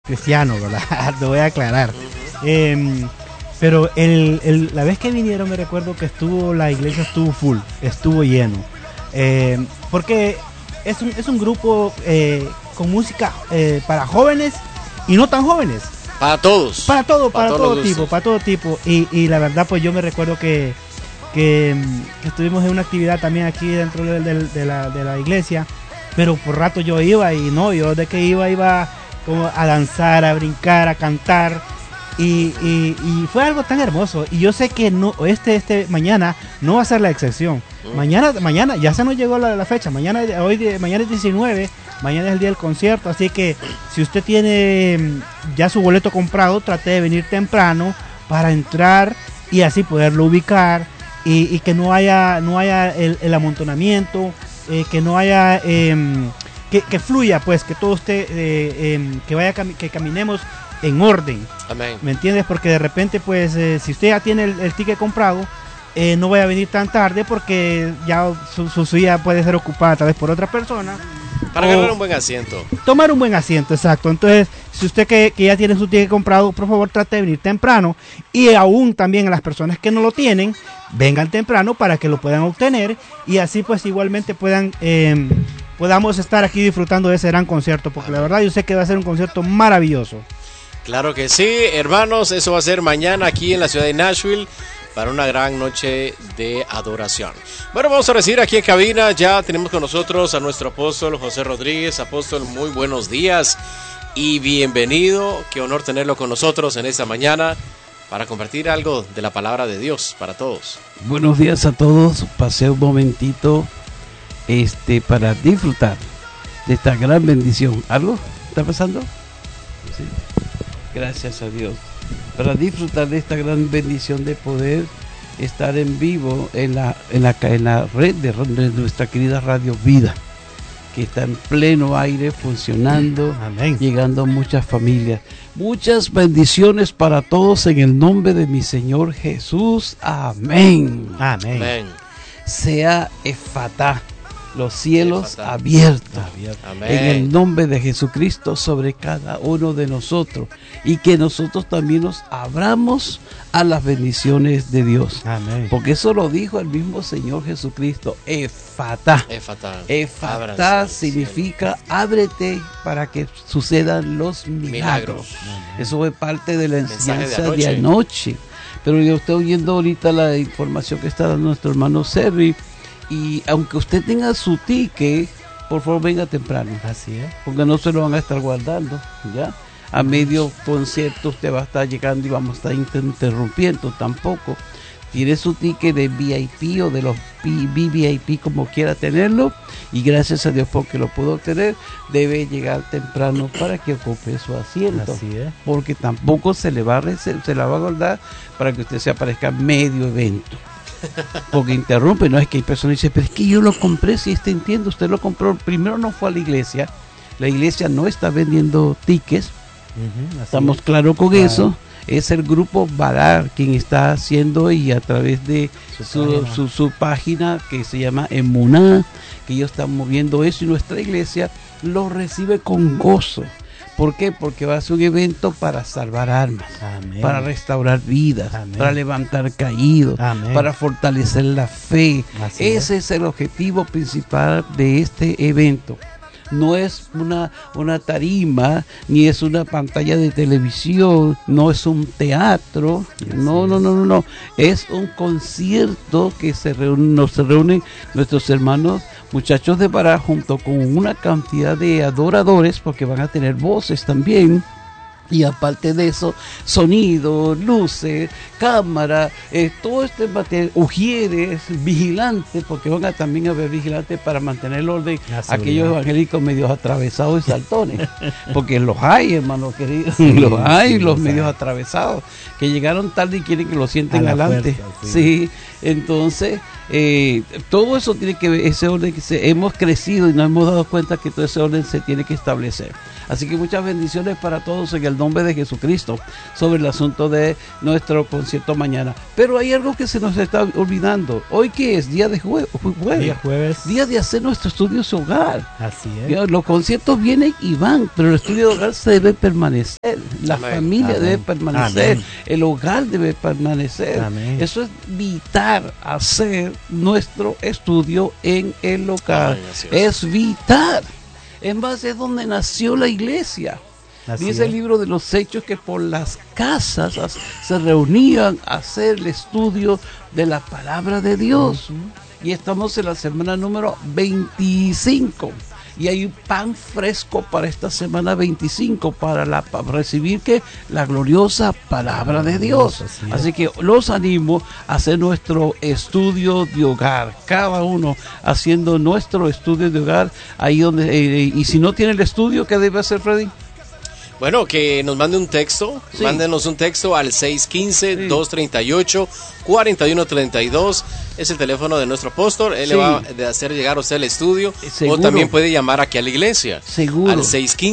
cristiano, ¿verdad? Lo voy a aclarar. Pero la vez que vinieron me recuerdo que la iglesia estuvo full, estuvo lleno. Porque es un grupo con música para jóvenes y no tan jóvenes. Para todos. Para todo tipo. Y la verdad, pues yo me recuerdo que estuvimos en una actividad también aquí dentro de la iglesia. Pero por rato yo iba yo de que iba como a danzar, a brincar, a cantar. Y fue algo tan hermoso. Y yo sé que no, mañana no va a ser la excepción. Mañana ya se nos llegó la fecha. Mañana es 19. Mañana es el día del concierto. Así que si usted tiene ya su boleto comprado, trate de venir temprano para entrar y así poderlo ubicar. Y que no haya el amontonamiento. Que no haya que fluya, pues, que todo esté que caminemos en orden. Amén. ¿Me entiendes? Porque de repente, pues, si usted ya tiene el ticket comprado, no vaya a venir tan tarde porque ya su silla puede ser ocupada tal vez por otra persona. Para agarrar un buen asiento. Tomar un buen asiento, exacto. Entonces, si usted que ya tiene su ticket comprado, por favor trate de venir temprano. Y aún también a las personas que no lo tienen, vengan temprano para que lo puedan obtener. Y así pues igualmente podamos estar aquí disfrutando de ese gran concierto. Porque la verdad yo sé que va a ser un concierto maravilloso. Claro que sí, hermanos, eso va a ser mañana aquí en la ciudad de Nashville para una gran noche de adoración. Bueno, vamos a recibir aquí en cabina, ya tenemos con nosotros a nuestro apóstol José Rodríguez. Apóstol, muy buenos días y bienvenido, qué honor tenerlo con nosotros en esta mañana para compartir algo de la palabra de Dios para todos. Buenos días a todos, pasé un momentito para disfrutar de esta gran bendición. ¿Algo está pasando? Sí. Gracias a Dios. Para disfrutar de esta gran bendición de poder estar en vivo en la red de nuestra querida Radio Vida, que está en pleno aire funcionando. Amén. Llegando a muchas familias. Muchas bendiciones para todos en el nombre de mi Señor Jesús. Amén. Amén. Amén. Sea Efatá, los cielos abiertos. Amén. En el nombre de Jesucristo sobre cada uno de nosotros, y que nosotros también nos abramos a las bendiciones de Dios. Amén. Porque eso lo dijo el mismo Señor Jesucristo. Efatá. Efatá significa ábrete para que sucedan los milagros. Eso es parte de la enseñanza de anoche. Pero yo estoy oyendo ahorita la información que está dando nuestro hermano Servi. Y aunque usted tenga su ticket, por favor venga temprano. Así es. Porque no se lo van a estar guardando, ¿ya? A medio concierto usted va a estar llegando y vamos a estar interrumpiendo. Tampoco. Tiene su ticket de VIP o de los VVIP, como quiera tenerlo. Y gracias a Dios porque lo pudo obtener. Debe llegar temprano para que ocupe su asiento. Así es. Porque tampoco se la va a guardar para que usted se aparezca medio evento. Porque interrumpe, no es que hay personas que dicen, pero es que yo lo compré, si entiendo, usted lo compró, primero no fue a la iglesia no está vendiendo tickets, estamos claros con eso, es el grupo Barar quien está haciendo, y a través de su página que se llama Emuná, que ellos están moviendo eso, y nuestra iglesia lo recibe con gozo. ¿Por qué? Porque va a ser un evento para salvar almas, Amén. Para restaurar vidas, Amén. Para levantar caídos, Amén. Para fortalecer la fe. Ese es el objetivo principal de este evento. No es una tarima, ni es una pantalla de televisión, no es un teatro, no. Es un concierto que se reúnen nuestros hermanos muchachos de Pará junto con una cantidad de adoradores, porque van a tener voces también. Y aparte de eso, sonido, luces, cámara, todo este material, ujieres, vigilantes, porque van a también haber vigilantes para mantener el orden, aquellos evangélicos medios atravesados y saltones, porque los hay, hermanos queridos, los medios atravesados, que llegaron tarde y quieren que lo sienten adelante. Fuerza, sí, Entonces, todo eso tiene que ver, ese orden que hemos crecido y nos hemos dado cuenta que todo ese orden se tiene que establecer. Así que muchas bendiciones para todos en el nombre de Jesucristo sobre el asunto de nuestro concierto mañana. Pero hay algo que se nos está olvidando. Hoy que es día de jueves, día de hacer nuestro estudio de hogar. Así es. Los conciertos vienen y van, pero el estudio de hogar se debe permanecer. La familia debe permanecer. El hogar debe permanecer. Eso es vital, hacer nuestro estudio en el hogar. Es vital. En base a donde nació la iglesia. Dice el libro de los Hechos que por las casas se reunían a hacer el estudio de la palabra de Dios. Y estamos en la semana número 25. Y hay un pan fresco para esta semana 25 para recibir la gloriosa palabra de Dios. Así que los animo a hacer nuestro estudio de hogar, cada uno haciendo nuestro estudio de hogar ahí donde y si no tiene el estudio, ¿qué debe hacer, Freddy? Bueno, que nos mande un texto, mándenos un texto al 615-238-4132, es el teléfono de nuestro apóstol, él le va a hacer llegar a usted el estudio, o también puede llamar aquí a la iglesia, al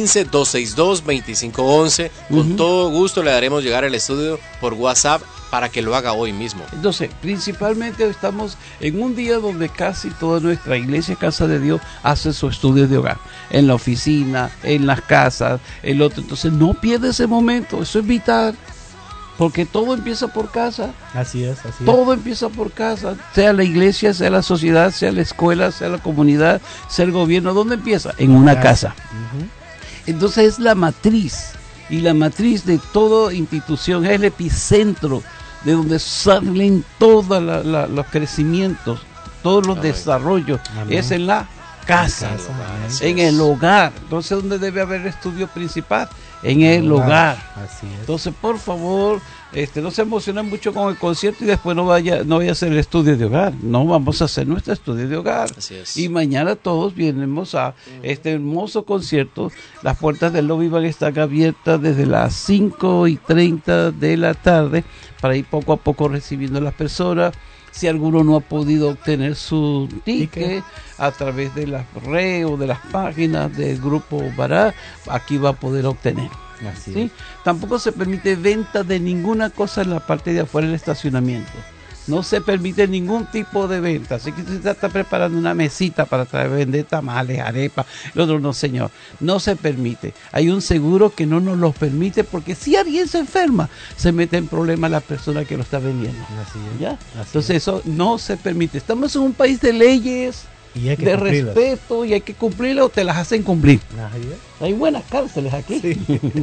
615-262-2511, con todo gusto le daremos llegar el estudio por WhatsApp para que lo haga hoy mismo. Entonces, principalmente estamos en un día donde casi toda nuestra iglesia, Casa de Dios, hace su estudio de hogar, en la oficina, en las casas, el otro. Entonces, no pierda ese momento, eso es vital, porque todo empieza por casa. Así es. Todo empieza por casa, sea la iglesia, sea la sociedad, sea la escuela, sea la comunidad, sea el gobierno. ¿Dónde empieza? En una casa. Entonces, es la matriz, y la matriz de toda institución, es el epicentro de donde salen todos los crecimientos, todos los desarrollos. Es en la casa, en el hogar. Entonces, ¿dónde debe haber estudio principal? En el hogar. Así es. Entonces, por favor, no se emocionen mucho con el concierto y después no vaya a hacer el estudio de hogar. No, vamos a hacer nuestro estudio de hogar. Así es. Y mañana todos vienemos a este hermoso concierto. Las puertas del lobby van a estar abiertas desde las 5:30 de la tarde para ir poco a poco recibiendo a las personas. Si alguno no ha podido obtener su ticket a través de las redes o de las páginas del grupo Bará, aquí va a poder obtener. ¿Sí? Tampoco se permite venta de ninguna cosa en la parte de afuera del estacionamiento. No se permite ningún tipo de venta. Así que si usted está preparando una mesita para vender tamales, arepas, el otro no, señor. No se permite. Hay un seguro que no nos lo permite, porque si alguien se enferma, se mete en problemas la persona que lo está vendiendo. Así es. ¿Ya? Entonces eso no se permite. Estamos en un país de leyes, y hay que de cumplirlas. respeto, y hay que cumplirlas o te las hacen cumplir. Así es. Hay buenas cárceles aquí. Sí.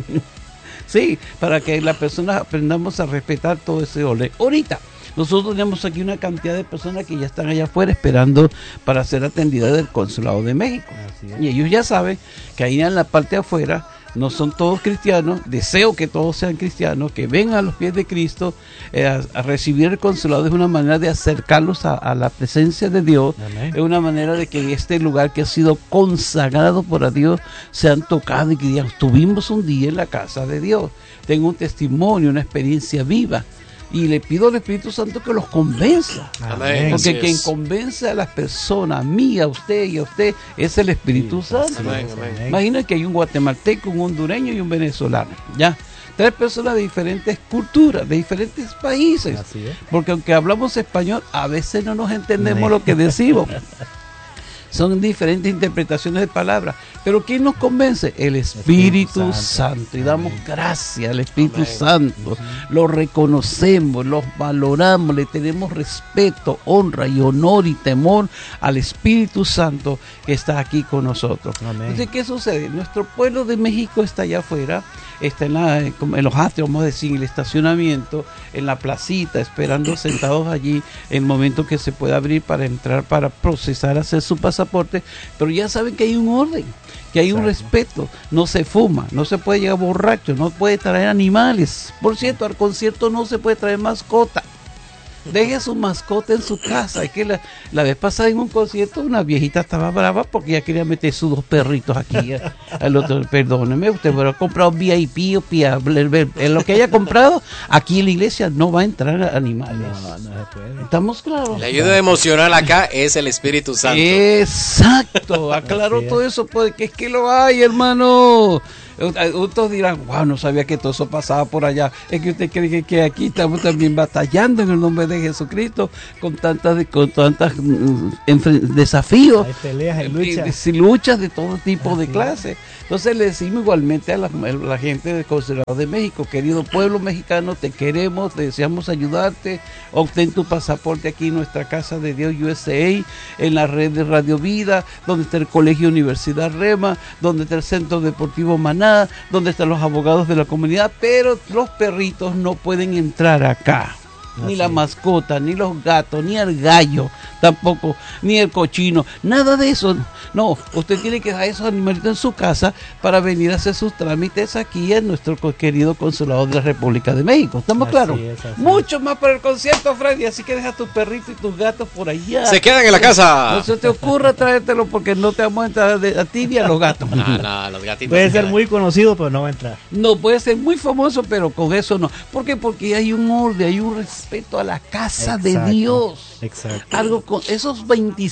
Sí, para que las personas aprendamos a respetar todo ese orden. Ahorita, nosotros tenemos aquí una cantidad de personas que ya están allá afuera esperando para ser atendidas del Consulado de México. Y ellos ya saben que ahí en la parte de afuera no son todos cristianos. Deseo que todos sean cristianos, que vengan a los pies de Cristo. A recibir el consulado es una manera de acercarlos a la presencia de Dios. Amén. Es una manera de que este lugar que ha sido consagrado por Dios sean tocados y que digan, estuvimos un día en la casa de Dios. Tengo un testimonio, una experiencia viva. Y le pido al Espíritu Santo que los convenza. Amén. Porque quien convence a las personas, a mí, a usted y a usted, es el Espíritu Santo. Amén. Imagina que hay un guatemalteco, un hondureño y un venezolano. ¿Ya? 3 personas de diferentes culturas, de diferentes países. Así es. Porque aunque hablamos español, a veces no nos entendemos lo que decimos. Son diferentes interpretaciones de palabras. Pero ¿quién nos convence? El Espíritu Santo. Y damos gracias al Espíritu Santo. Lo reconocemos, lo valoramos, le tenemos respeto, honra y honor y temor al Espíritu Santo que está aquí con nosotros. Entonces, ¿qué sucede? Nuestro pueblo de México está allá afuera, está en los atrios, vamos a decir, en el estacionamiento, en la placita, esperando sentados allí el momento que se pueda abrir para entrar, para procesar, hacer su pasaporte. Pero ya saben que hay un orden, que hay un respeto. No se fuma, no se puede llegar borracho, no puede traer animales. Por cierto, al concierto no se puede traer mascota. Deje su mascota en su casa. Es que la vez pasada en un concierto una viejita estaba brava porque ella quería meter sus 2 perritos aquí al otro. Perdóneme, usted habrá comprado VIP o lo que haya comprado aquí en la iglesia no va a entrar animales. No se puede. ¿Estamos claros? La ayuda emocional acá es el Espíritu Santo. Exacto, aclaró todo eso porque es que lo hay, hermano. Otros dirán, wow, no sabía que todo eso pasaba por allá. Es que usted cree que aquí estamos también batallando en el nombre de Jesucristo con tantas desafíos. Hay peleas, hay luchas. Luchas de todo tipo de clases. Entonces le decimos igualmente a la gente del Consulado de México, querido pueblo mexicano, te queremos, deseamos ayudarte. Obtén tu pasaporte aquí en nuestra Casa de Dios USA, en la red de Radio Vida, donde está el Colegio Universidad Rema, donde está el Centro Deportivo Maná, donde están los abogados de la comunidad, pero los perritos no pueden entrar acá. Ni la mascota, ni los gatos, ni el gallo, tampoco, ni el cochino, nada de eso. No, usted tiene que dejar esos animalitos en su casa para venir a hacer sus trámites aquí en nuestro querido Consulado de la República de México. ¿Estamos claros? Mucho más para el concierto, Freddy, así que deja tus perritos y tus gatos por allá. Se quedan en la casa. No se te ocurra traértelo porque no te vamos a entrar a ti ni a los gatos. No, los gatitos. Puede ser muy conocido, pero no va a entrar. No, puede ser muy famoso, pero con eso no. ¿Por qué? Porque hay un orden, hay un respeto a la casa de Dios. Exacto. Algo con esos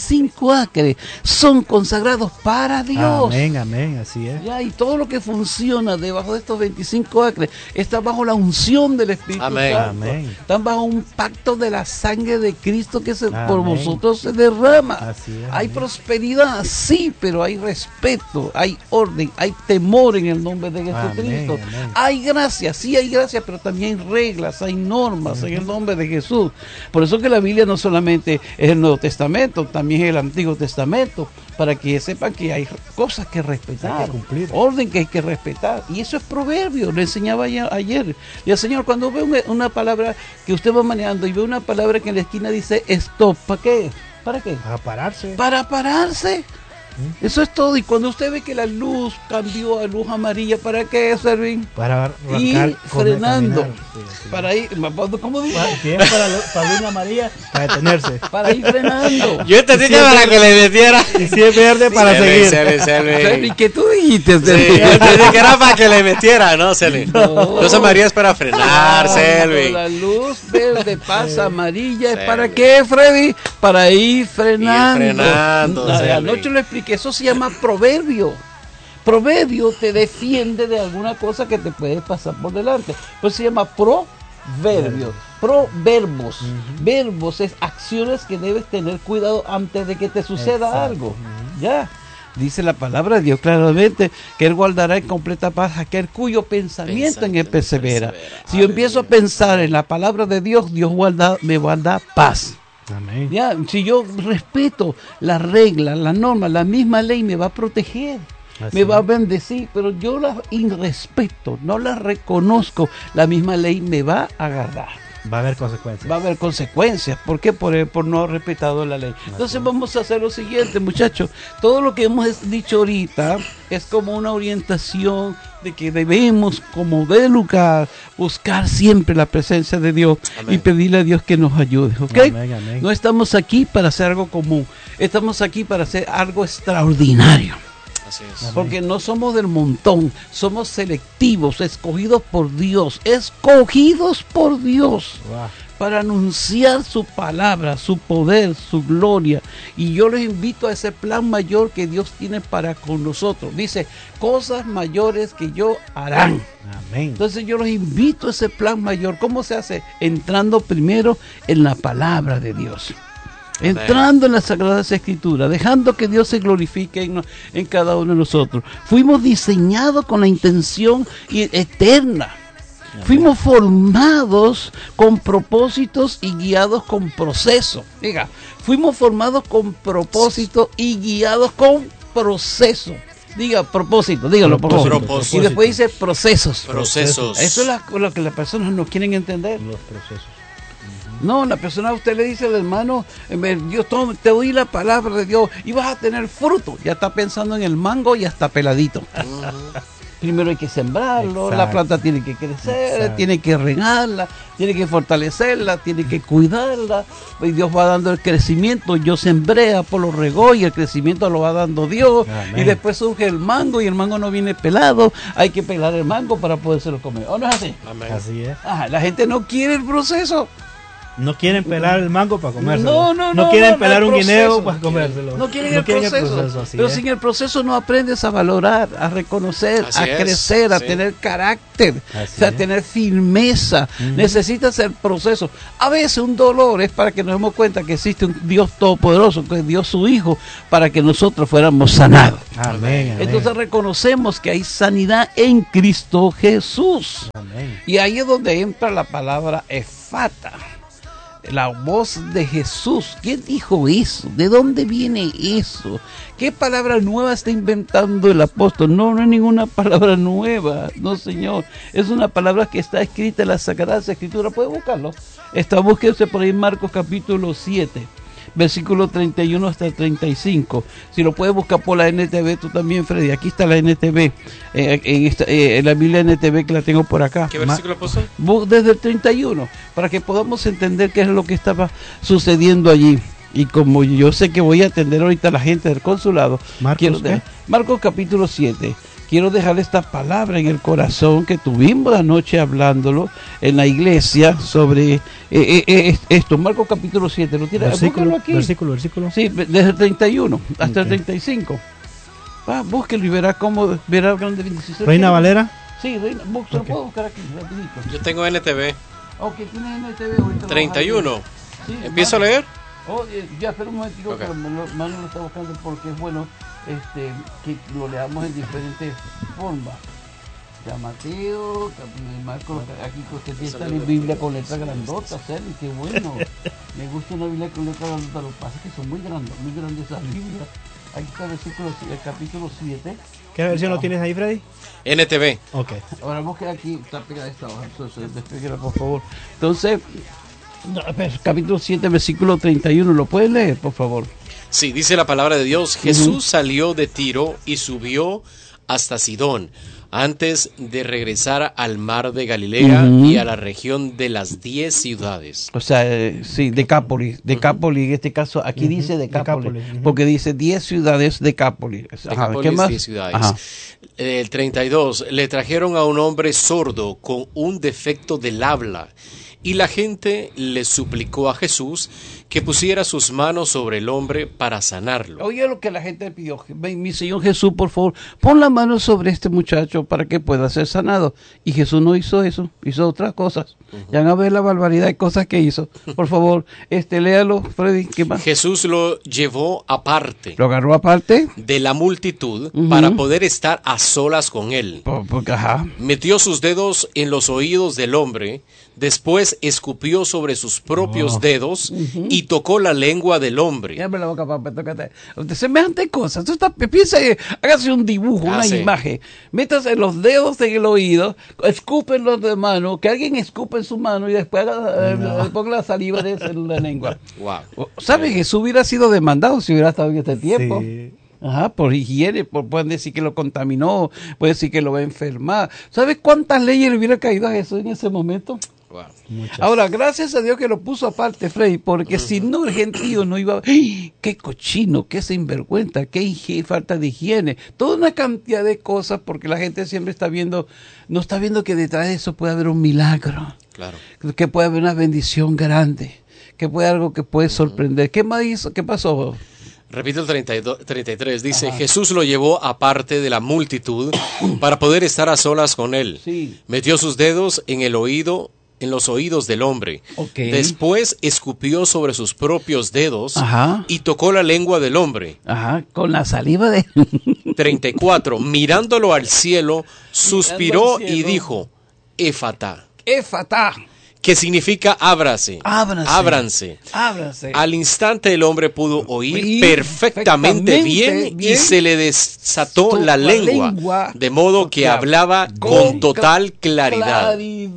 25 acres son consagrados para Dios. Amén, amén, así es. Ya, y todo lo que funciona debajo de estos 25 acres está bajo la unción del Espíritu Amén. Santo. Amén. Están bajo un pacto de la sangre de Cristo que por Amén. vosotros se derrama. Así es, Hay amén. prosperidad, sí, pero hay respeto, hay orden, hay temor en el nombre de Jesucristo. Amén, amén. Hay gracia, sí hay gracia, pero también hay reglas, hay normas en el nombre de Jesús. Por eso que la Biblia no solamente es el Nuevo Testamento, también es el Antiguo Testamento, para que sepan que hay cosas que respetar, Hay que cumplir. orden que hay que respetar. Y eso es proverbio, le enseñaba ayer. Y el Señor, cuando ve una palabra que usted va manejando y ve una palabra que en la esquina dice stop, ¿para qué? ¿Para qué? A pararse. Para pararse. Eso es todo. Y cuando usted ve que la luz cambió a luz amarilla, ¿para qué, Servín? Para Ir arrancar, frenando. caminar. Sí. Para ir, ¿cómo dice? Si es para luz amarilla, para detenerse. Para ir frenando. Yo entendí que para que le metiera. Y si es verde, para seguir. Servín, ¿qué tú dijiste, Sí, Servín? yo entendí que era para que le metiera, ¿no, Selvi? No. Luz amarilla es para frenar, Selvi. La luz verde pasa amarilla. ¿Es Selvi. para qué, Freddy? Para ir frenando. Ir frenando, Selvi. Anoche lo expliqué. Eso se llama proverbio. Proverbio te defiende de alguna cosa que te puede pasar por delante. Pues se llama proverbio. Proverbos. Verbos es acciones que debes tener cuidado antes de que te suceda Exacto. algo. Ya. Dice la palabra de Dios claramente que Él guardará en completa paz aquel cuyo pensamiento en Él persevera. Si yo empiezo a pensar en la palabra de Dios, Dios me guarda paz. Amén. Ya, si yo respeto la regla, la norma, la misma ley me va a proteger, Así me va a es. bendecir, pero yo la irrespeto, no la reconozco, la misma ley me va a agarrar. Va a haber consecuencias. Va a haber consecuencias. ¿Por qué? Por no haber respetado la ley. Entonces vamos a hacer lo siguiente, muchachos. Todo lo que hemos dicho ahorita es como una orientación de que debemos, como de lugar, buscar siempre la presencia de Dios. Amén. Y pedirle a Dios que nos ayude. ¿Ok? Amén, amén. No estamos aquí para hacer algo común. Estamos aquí para hacer algo extraordinario. Así es. Porque no somos del montón, somos selectivos, escogidos por Dios, escogidos por Dios Wow. para anunciar su palabra, su poder, su gloria. Y yo les invito a ese plan mayor que Dios tiene para con nosotros. Dice, cosas mayores que yo harán. Amén. Entonces yo los invito a ese plan mayor. ¿Cómo se hace? Entrando primero en la palabra de Dios. Entrando en las Sagradas Escrituras, dejando que Dios se glorifique en cada uno de nosotros. Fuimos diseñados con la intención eterna. Fuimos formados con propósitos y guiados con proceso. Diga, fuimos formados con propósito y guiados con proceso. Diga propósito, dígalo por favor. Propósito. Y después dice procesos. Procesos. Eso es lo que las personas no quieren entender. Los procesos. No, la persona a usted le dice al hermano, Dios, te doy la palabra de Dios y vas a tener fruto. Ya está pensando en el mango y hasta peladito. Primero hay que sembrarlo, Exacto. la planta tiene que crecer, Exacto. tiene que regarla, tiene que fortalecerla, tiene que cuidarla. Y Dios va dando el crecimiento. Yo sembré, Apolo regó y el crecimiento lo va dando Dios. Amén. Y después surge el mango y el mango no viene pelado. Hay que pelar el mango para podérselo comer. ¿O no es así? Amén. Así es. Ajá, la gente no quiere el proceso. No quieren pelar el mango para comérselo. No quieren no, pelar el un guineo proceso. para comérselo. No quieren el proceso. así Pero es. sin el proceso no aprendes a valorar, a reconocer, Así a es, crecer, a sí. tener carácter, Así o sea, es. tener firmeza. Necesitas el proceso. A veces un dolor es para que nos demos cuenta que existe un Dios todopoderoso, que dio su Hijo para que nosotros fuéramos sanados. Amén, amén. Entonces reconocemos que hay sanidad en Cristo Jesús. Amén. Y ahí es donde entra la palabra efata, la voz de Jesús. ¿Quién dijo eso? ¿De dónde viene eso? ¿Qué palabra nueva está inventando el apóstol? No es ninguna palabra nueva, no señor. Es una palabra que está escrita en las Sagradas Escrituras. ¿Puede buscarlo? Búsquese por ahí Marcos capítulo 7. Versículo 31 hasta 35. Si lo puedes buscar por la NTV, tú también, Freddy. Aquí está la NTV, en la Biblia NTV que la tengo por acá. ¿Qué versículo, apóstol? Desde el 31, para que podamos entender qué es lo que estaba sucediendo allí. Y como yo sé que voy a atender ahorita a la gente del consulado, ¿Marcos qué? Marcos capítulo 7. Quiero dejar esta palabra en el corazón que tuvimos la noche hablándolo en la iglesia sobre esto. Marcos capítulo 7. ¿Lo tiene? Búscalo aquí. Versículo. Sí, desde el 31 hasta el Ok. 35. Búsquelo y verá cómo, verá grande bendición. Reina Valera. Sí, Reina, se lo Ok. puedo buscar aquí, rapidito. Yo tengo NTV. Ok, tiene NTV ahorita. 31. Sí, ¿Empiezo a leer? Oh, ya, espera un momentico, Ok. pero Manu lo está buscando porque es bueno que lo leamos en diferentes formas. Ya Mateo, Marcos, aquí que usted tiene esta Biblia con letras grandotas, Celi, qué bueno. Me gusta una Biblia con letras grandotas, lo que pasa es que son muy grandes esas Biblias. Aquí está el capítulo 7. ¿Qué versión lo tienes ahí, Freddy? NTV. Ok. Ahora busque aquí, está pegada esta hoja, entonces despeguela por favor. Entonces, capítulo 7, versículo 31, ¿lo puedes leer, por favor? Sí, dice la palabra de Dios. Jesús salió de Tiro y subió hasta Sidón, antes de regresar al mar de Galilea y a la región de las 10 ciudades. O sea, sí, Decápolis, en este caso, aquí dice Decápolis, porque dice 10 ciudades Decápolis. Decápolis, ¿Qué más? 10 ciudades. Ajá. El 32, le trajeron a un hombre sordo con un defecto del habla, y la gente le suplicó a Jesús que pusiera sus manos sobre el hombre para sanarlo. Oye lo que la gente pidió, mi Señor Jesús, por favor, pon la mano sobre este muchacho para que pueda ser sanado. Y Jesús no hizo eso, hizo otras cosas. Ya van a ver la barbaridad de cosas que hizo. Por favor, léalo, Freddy, ¿qué más? Jesús lo llevó aparte Lo agarró aparte. de la multitud para poder estar a solas con él. Porque, ajá. Metió sus dedos en los oídos del hombre, después escupió sobre sus propios dedos y tocó la lengua del hombre. Abre la boca, papá, tócate. Semejante cosa. Tú piensa, hágase un dibujo, una sí. imagen. Métase los dedos en el oído, escúpenlos de mano, que alguien escupe en su mano y después ponga la saliva en la lengua. Wow. ¿Sabes? Jesús hubiera sido demandado si hubiera estado en este tiempo. Sí. Ajá, por higiene, pueden decir que lo contaminó, pueden decir que lo va a enfermar. ¿Sabes cuántas leyes le hubiera caído a Jesús en ese momento? Wow. Muchas. Ahora, gracias a Dios que lo puso aparte, Freddy, porque si no el gentío no iba... ¡Ay! ¡Qué cochino! ¡Qué sinvergüenza! ¡Qué falta de higiene! Toda una cantidad de cosas porque la gente siempre está viendo, no está viendo que detrás de eso puede haber un milagro, Claro. que puede haber una bendición grande, que puede haber algo que puede sorprender. ¿Qué más hizo? ¿Qué pasó? Repite el 33, dice, Jesús lo llevó aparte de la multitud para poder estar a solas con él. Sí. Metió sus dedos en los oídos del hombre. Ok. Después escupió sobre sus propios dedos Ajá. y tocó la lengua del hombre. Ajá, con la saliva de... 34, mirándolo al cielo, suspiró Mirando al y cielo. dijo, Éfata, ¡Éfata! que significa ábrase. Ábranse. Al instante el hombre pudo oír Oír perfectamente perfectamente bien y bien. se le desató la lengua, de modo que hablaba con total claridad.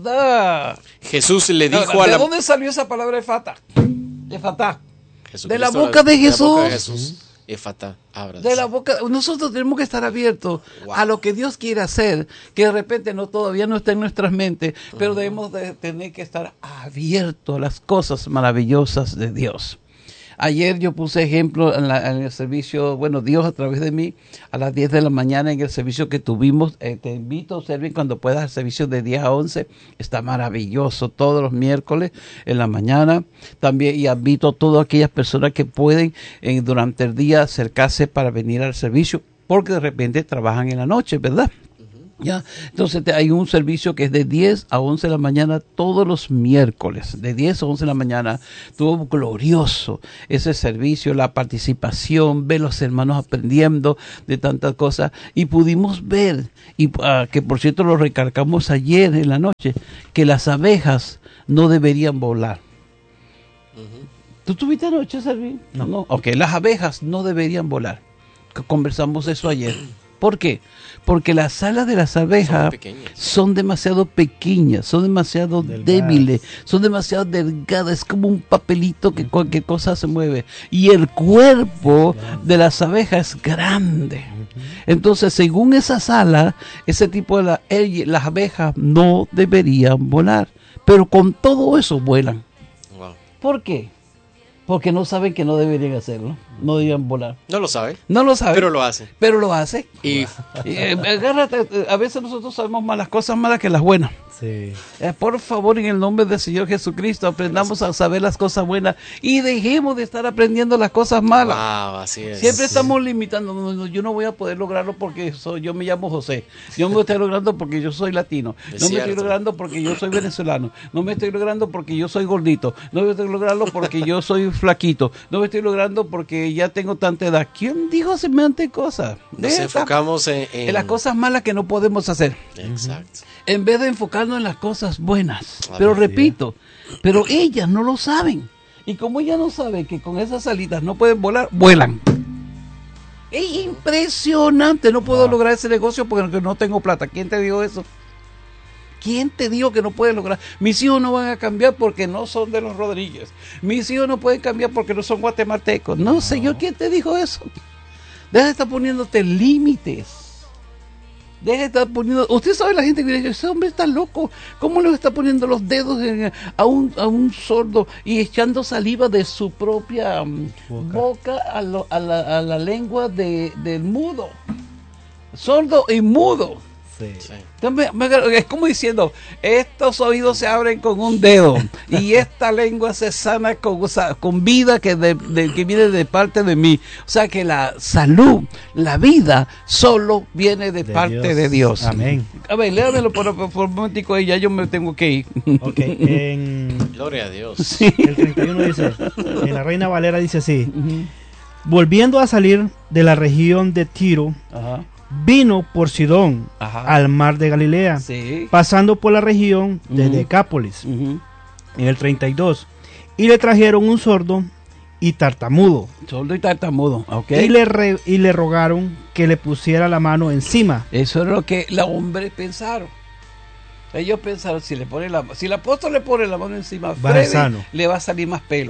Jesús le dijo a ¿De la... dónde salió esa palabra Éfata? Éfata. Jesucristo, De la boca de la boca de Jesús. Jesús. Éfata, ábrase. De la boca, nosotros tenemos que estar abiertos a lo que Dios quiere hacer, que de repente todavía no está en nuestras mentes, pero debemos de tener que estar abiertos a las cosas maravillosas de Dios. Ayer yo puse ejemplo en el servicio, bueno, Dios a través de mí, a las 10 de la mañana en el servicio que tuvimos. Te invito a observen cuando puedas el servicio de 10 a 11. Está maravilloso todos los miércoles en la mañana. También y invito a todas aquellas personas que pueden durante el día acercarse para venir al servicio, porque de repente trabajan en la noche, ¿verdad? ¿Ya? Entonces hay un servicio que es de 10 a 11 de la mañana todos los miércoles, de 10 a 11 de la mañana. Estuvo glorioso ese servicio, la participación, ver los hermanos aprendiendo de tantas cosas, y pudimos ver, y que por cierto lo recargamos ayer en la noche, que las abejas no deberían volar. ¿Tú tuviste anoche, Servín? No. Ok, las abejas no deberían volar. Conversamos eso ayer. ¿Por qué? Porque las alas de las abejas son demasiado pequeñas, son demasiado débiles, son demasiado delgadas, es como un papelito que cualquier cosa se mueve. Y el cuerpo de las abejas es grande. Entonces, según esas alas, ese tipo de las abejas no deberían volar. Pero con todo eso vuelan. ¿Por qué? Porque no saben que no deberían hacerlo, no deberían volar. No lo sabe. No lo sabe. Pero lo hace. Pero lo hace. Y agárrate, a veces nosotros sabemos más las cosas malas que las buenas. Sí. Por favor, en el nombre del Señor Jesucristo, aprendamos a saber las cosas buenas y dejemos de estar aprendiendo las cosas malas. Wow, así es. Siempre estamos limitando. No, yo no voy a poder lograrlo porque yo me llamo José. Yo me estoy logrando porque yo soy latino. No me estoy logrando porque yo soy venezolano. No me estoy logrando porque yo soy gordito. No me estoy logrando porque yo soy flaquito. No me estoy logrando porque ya tengo tanta edad. ¿Quién dijo semejante cosa? Nos enfocamos en las cosas malas que no podemos hacer. Exacto. En vez de enfocarnos en las cosas buenas. Pero repito, pero ellas no lo saben. Y como ellas no saben que con esas alitas no pueden volar, vuelan. Es impresionante. No puedo lograr ese negocio porque no tengo plata. ¿Quién te dijo eso? ¿Quién te dijo que no puedes lograr? Mis hijos no van a cambiar porque no son de los Rodríguez. Mis hijos no pueden cambiar porque no son guatemaltecos. No, señor, ¿quién te dijo eso? Deja de estar poniéndote límites. Deja de estar poniendo... Usted sabe la gente que dice, ese hombre está loco. ¿Cómo le está poniendo los dedos a un sordo y echando saliva de su propia boca a la lengua del mudo? Sordo y mudo. Sí. Es como diciendo, estos oídos se abren con un dedo y esta lengua se sana con vida que viene de parte de mí. O sea que la salud, la vida, solo viene de parte Dios. de Dios. Amén. A ver, léamelo por un momentico y ya yo me tengo que ir. Ok, Gloria a Dios. Sí. el 31 dice, en la Reina Valera dice así: volviendo a salir de la región de Tiro, Ajá. vino por Sidón al mar de Galilea, Sí. pasando por la región de Decápolis. En el 32, y le trajeron un sordo y tartamudo, Sordo y tartamudo, ¿ok? y le rogaron que le pusiera la mano encima. Eso es lo que los hombres pensaron. Ellos pensaron, si el apóstol le pone la mano encima a Va Freddy, sano. le va a salir más pelo.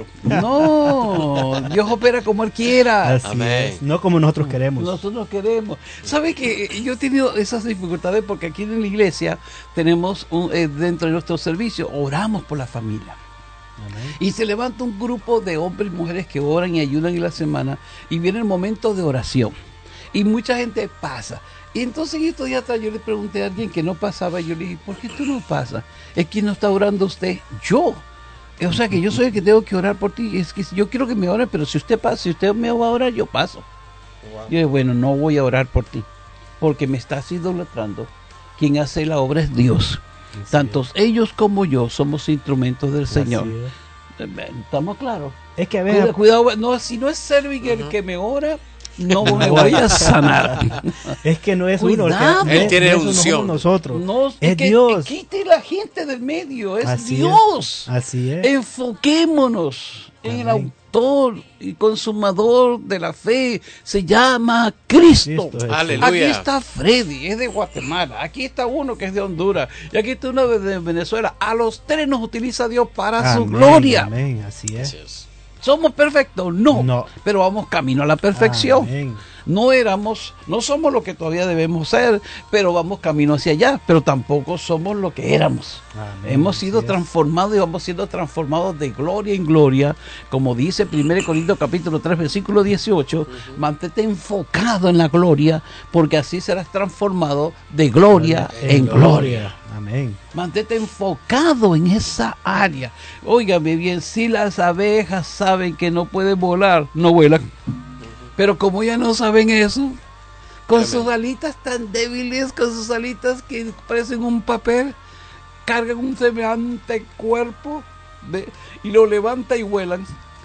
No, Dios opera como Él quiera. Así Amén. es, no como nosotros queremos. Nosotros queremos. ¿Sabe que yo he tenido esas dificultades? Porque aquí en la iglesia tenemos, dentro de nuestro servicio, oramos por la familia. Amén. Y se levanta un grupo de hombres y mujeres que oran y ayudan en la semana, y viene el momento de oración. Y mucha gente pasa. Y entonces estos días atrás yo le pregunté a alguien que no pasaba, y yo le dije, ¿por qué tú no pasas? ¿Es que no está orando usted? Yo. O sea que yo soy el que tengo que orar por ti. Es que yo quiero que me ore, pero si usted pasa, si usted me va a orar, yo paso. Wow. Yo dije, bueno, no voy a orar por ti, porque me estás idolatrando. Quien hace la obra es Dios. Así Tantos ellos como yo somos instrumentos del Señor. Así ¿Estamos claros? es que a veces Cuidado, no, si no es Serving el que me ora, no me voy a sanar. es que no es Cuidado. uno, Él tiene no somos unción. nosotros. No, Es que Dios. quite la gente del medio, es Así Dios. Así es. Enfoquémonos en el Amén. autor y consumador de la fe. Se llama Cristo. Cristo Jesús. Aleluya. Aquí está Freddy, es de Guatemala. Aquí está uno que es de Honduras. Y aquí está uno de Venezuela. A los tres nos utiliza Dios para su Amén, gloria. Amén, así es. Así es. ¿Somos perfectos? No. Pero vamos camino a la perfección. Amén. No somos lo que todavía debemos ser, pero vamos camino hacia allá, pero tampoco somos lo que éramos. Amén. Hemos sido transformados y vamos siendo transformados de gloria en gloria, como dice 1 Corintios capítulo 3, versículo 18, mantente enfocado en la gloria, porque así serás transformado de gloria en gloria. Amén. Mantente enfocado en esa área. Óigame bien, si las abejas saben que no pueden volar, no vuelan. Pero como ya no saben eso, con sus alitas tan débiles, con sus alitas que parecen un papel, cargan un semejante cuerpo y lo levantan y vuelan.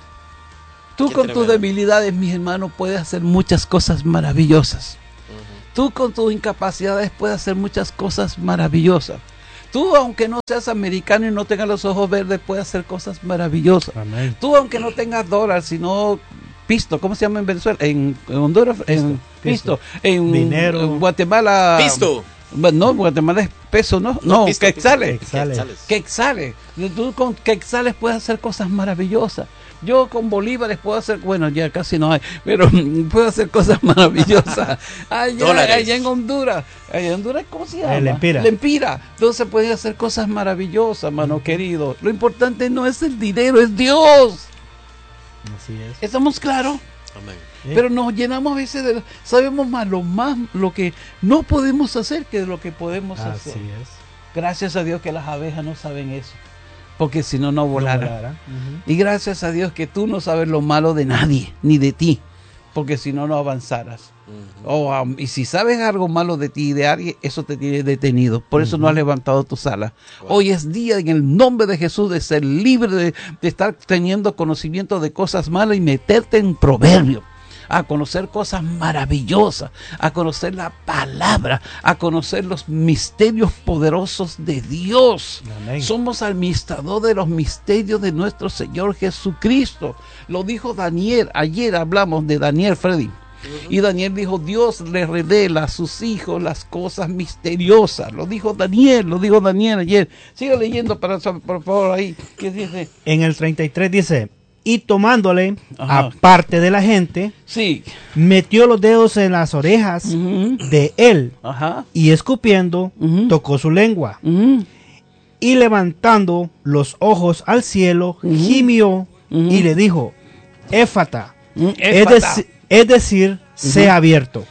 Tú con tus debilidades, mis hermanos, puedes hacer muchas cosas maravillosas. Tú con tus incapacidades puedes hacer muchas cosas maravillosas. Tú, aunque no seas americano y no tengas los ojos verdes, puedes hacer cosas maravillosas. Amén. Tú, aunque no tengas dólares, sino pisto, ¿cómo se llama en Venezuela? En Honduras, pisto. En dinero. En Guatemala. Pisto. No, Guatemala es peso, ¿no? No, pisto, quetzales. Quetzales. Tú con quetzales puedes hacer cosas maravillosas. Yo con bolívares puedo hacer, bueno, ya casi no hay, pero puedo hacer cosas maravillosas. Allá en Honduras, ¿cómo se llama? Lempira. Entonces pueden hacer cosas maravillosas, mano querido. Lo importante no es el dinero, es Dios. Así es. ¿Estamos claros? Amén. Pero nos llenamos a veces sabemos más lo que no podemos hacer que de lo que podemos hacer. Así es. Gracias a Dios que las abejas no saben eso, porque si no, no volaran. Y gracias a Dios que tú no sabes lo malo de nadie, ni de ti, porque si no, no avanzaras. Y si sabes algo malo de ti y de alguien, eso te tiene detenido. Por eso no has levantado tus alas. Hoy es día, en el nombre de Jesús, de ser libre de estar teniendo conocimiento de cosas malas y meterte en proverbio, a conocer cosas maravillosas, a conocer la palabra, a conocer los misterios poderosos de Dios. Amén. Somos administradores de los misterios de nuestro Señor Jesucristo. Lo dijo Daniel. Ayer hablamos de Daniel, Freddy. Y Daniel dijo, Dios le revela a sus hijos las cosas misteriosas. Lo dijo Daniel ayer. Siga leyendo por favor ahí. ¿Qué dice? En el 33 dice, y tomándole aparte de la gente, sí, metió los dedos en las orejas de él, y escupiendo, tocó su lengua, y levantando los ojos al cielo, gimió, y le dijo, Éfata, es decir, sea abierto.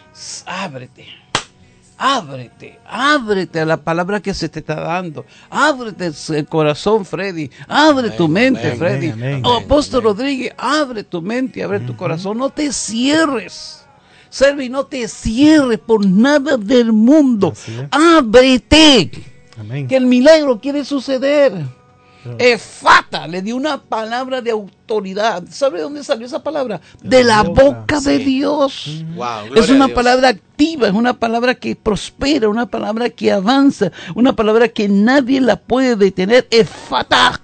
Ábrete a la palabra que se te está dando. Ábrete el corazón, Freddy. Abre tu mente, Freddy. Apóstol Rodríguez, abre tu mente, abre tu corazón. No te cierres. Servi, no te cierres por nada del mundo. Ábrete. Amén. Que el milagro quiere suceder. Efata le dio una palabra de autoridad. ¿Sabe de dónde salió esa palabra? De la boca de Dios. Wow, es una palabra activa, es una palabra que prospera, una palabra que avanza, una palabra que nadie la puede detener. Efata.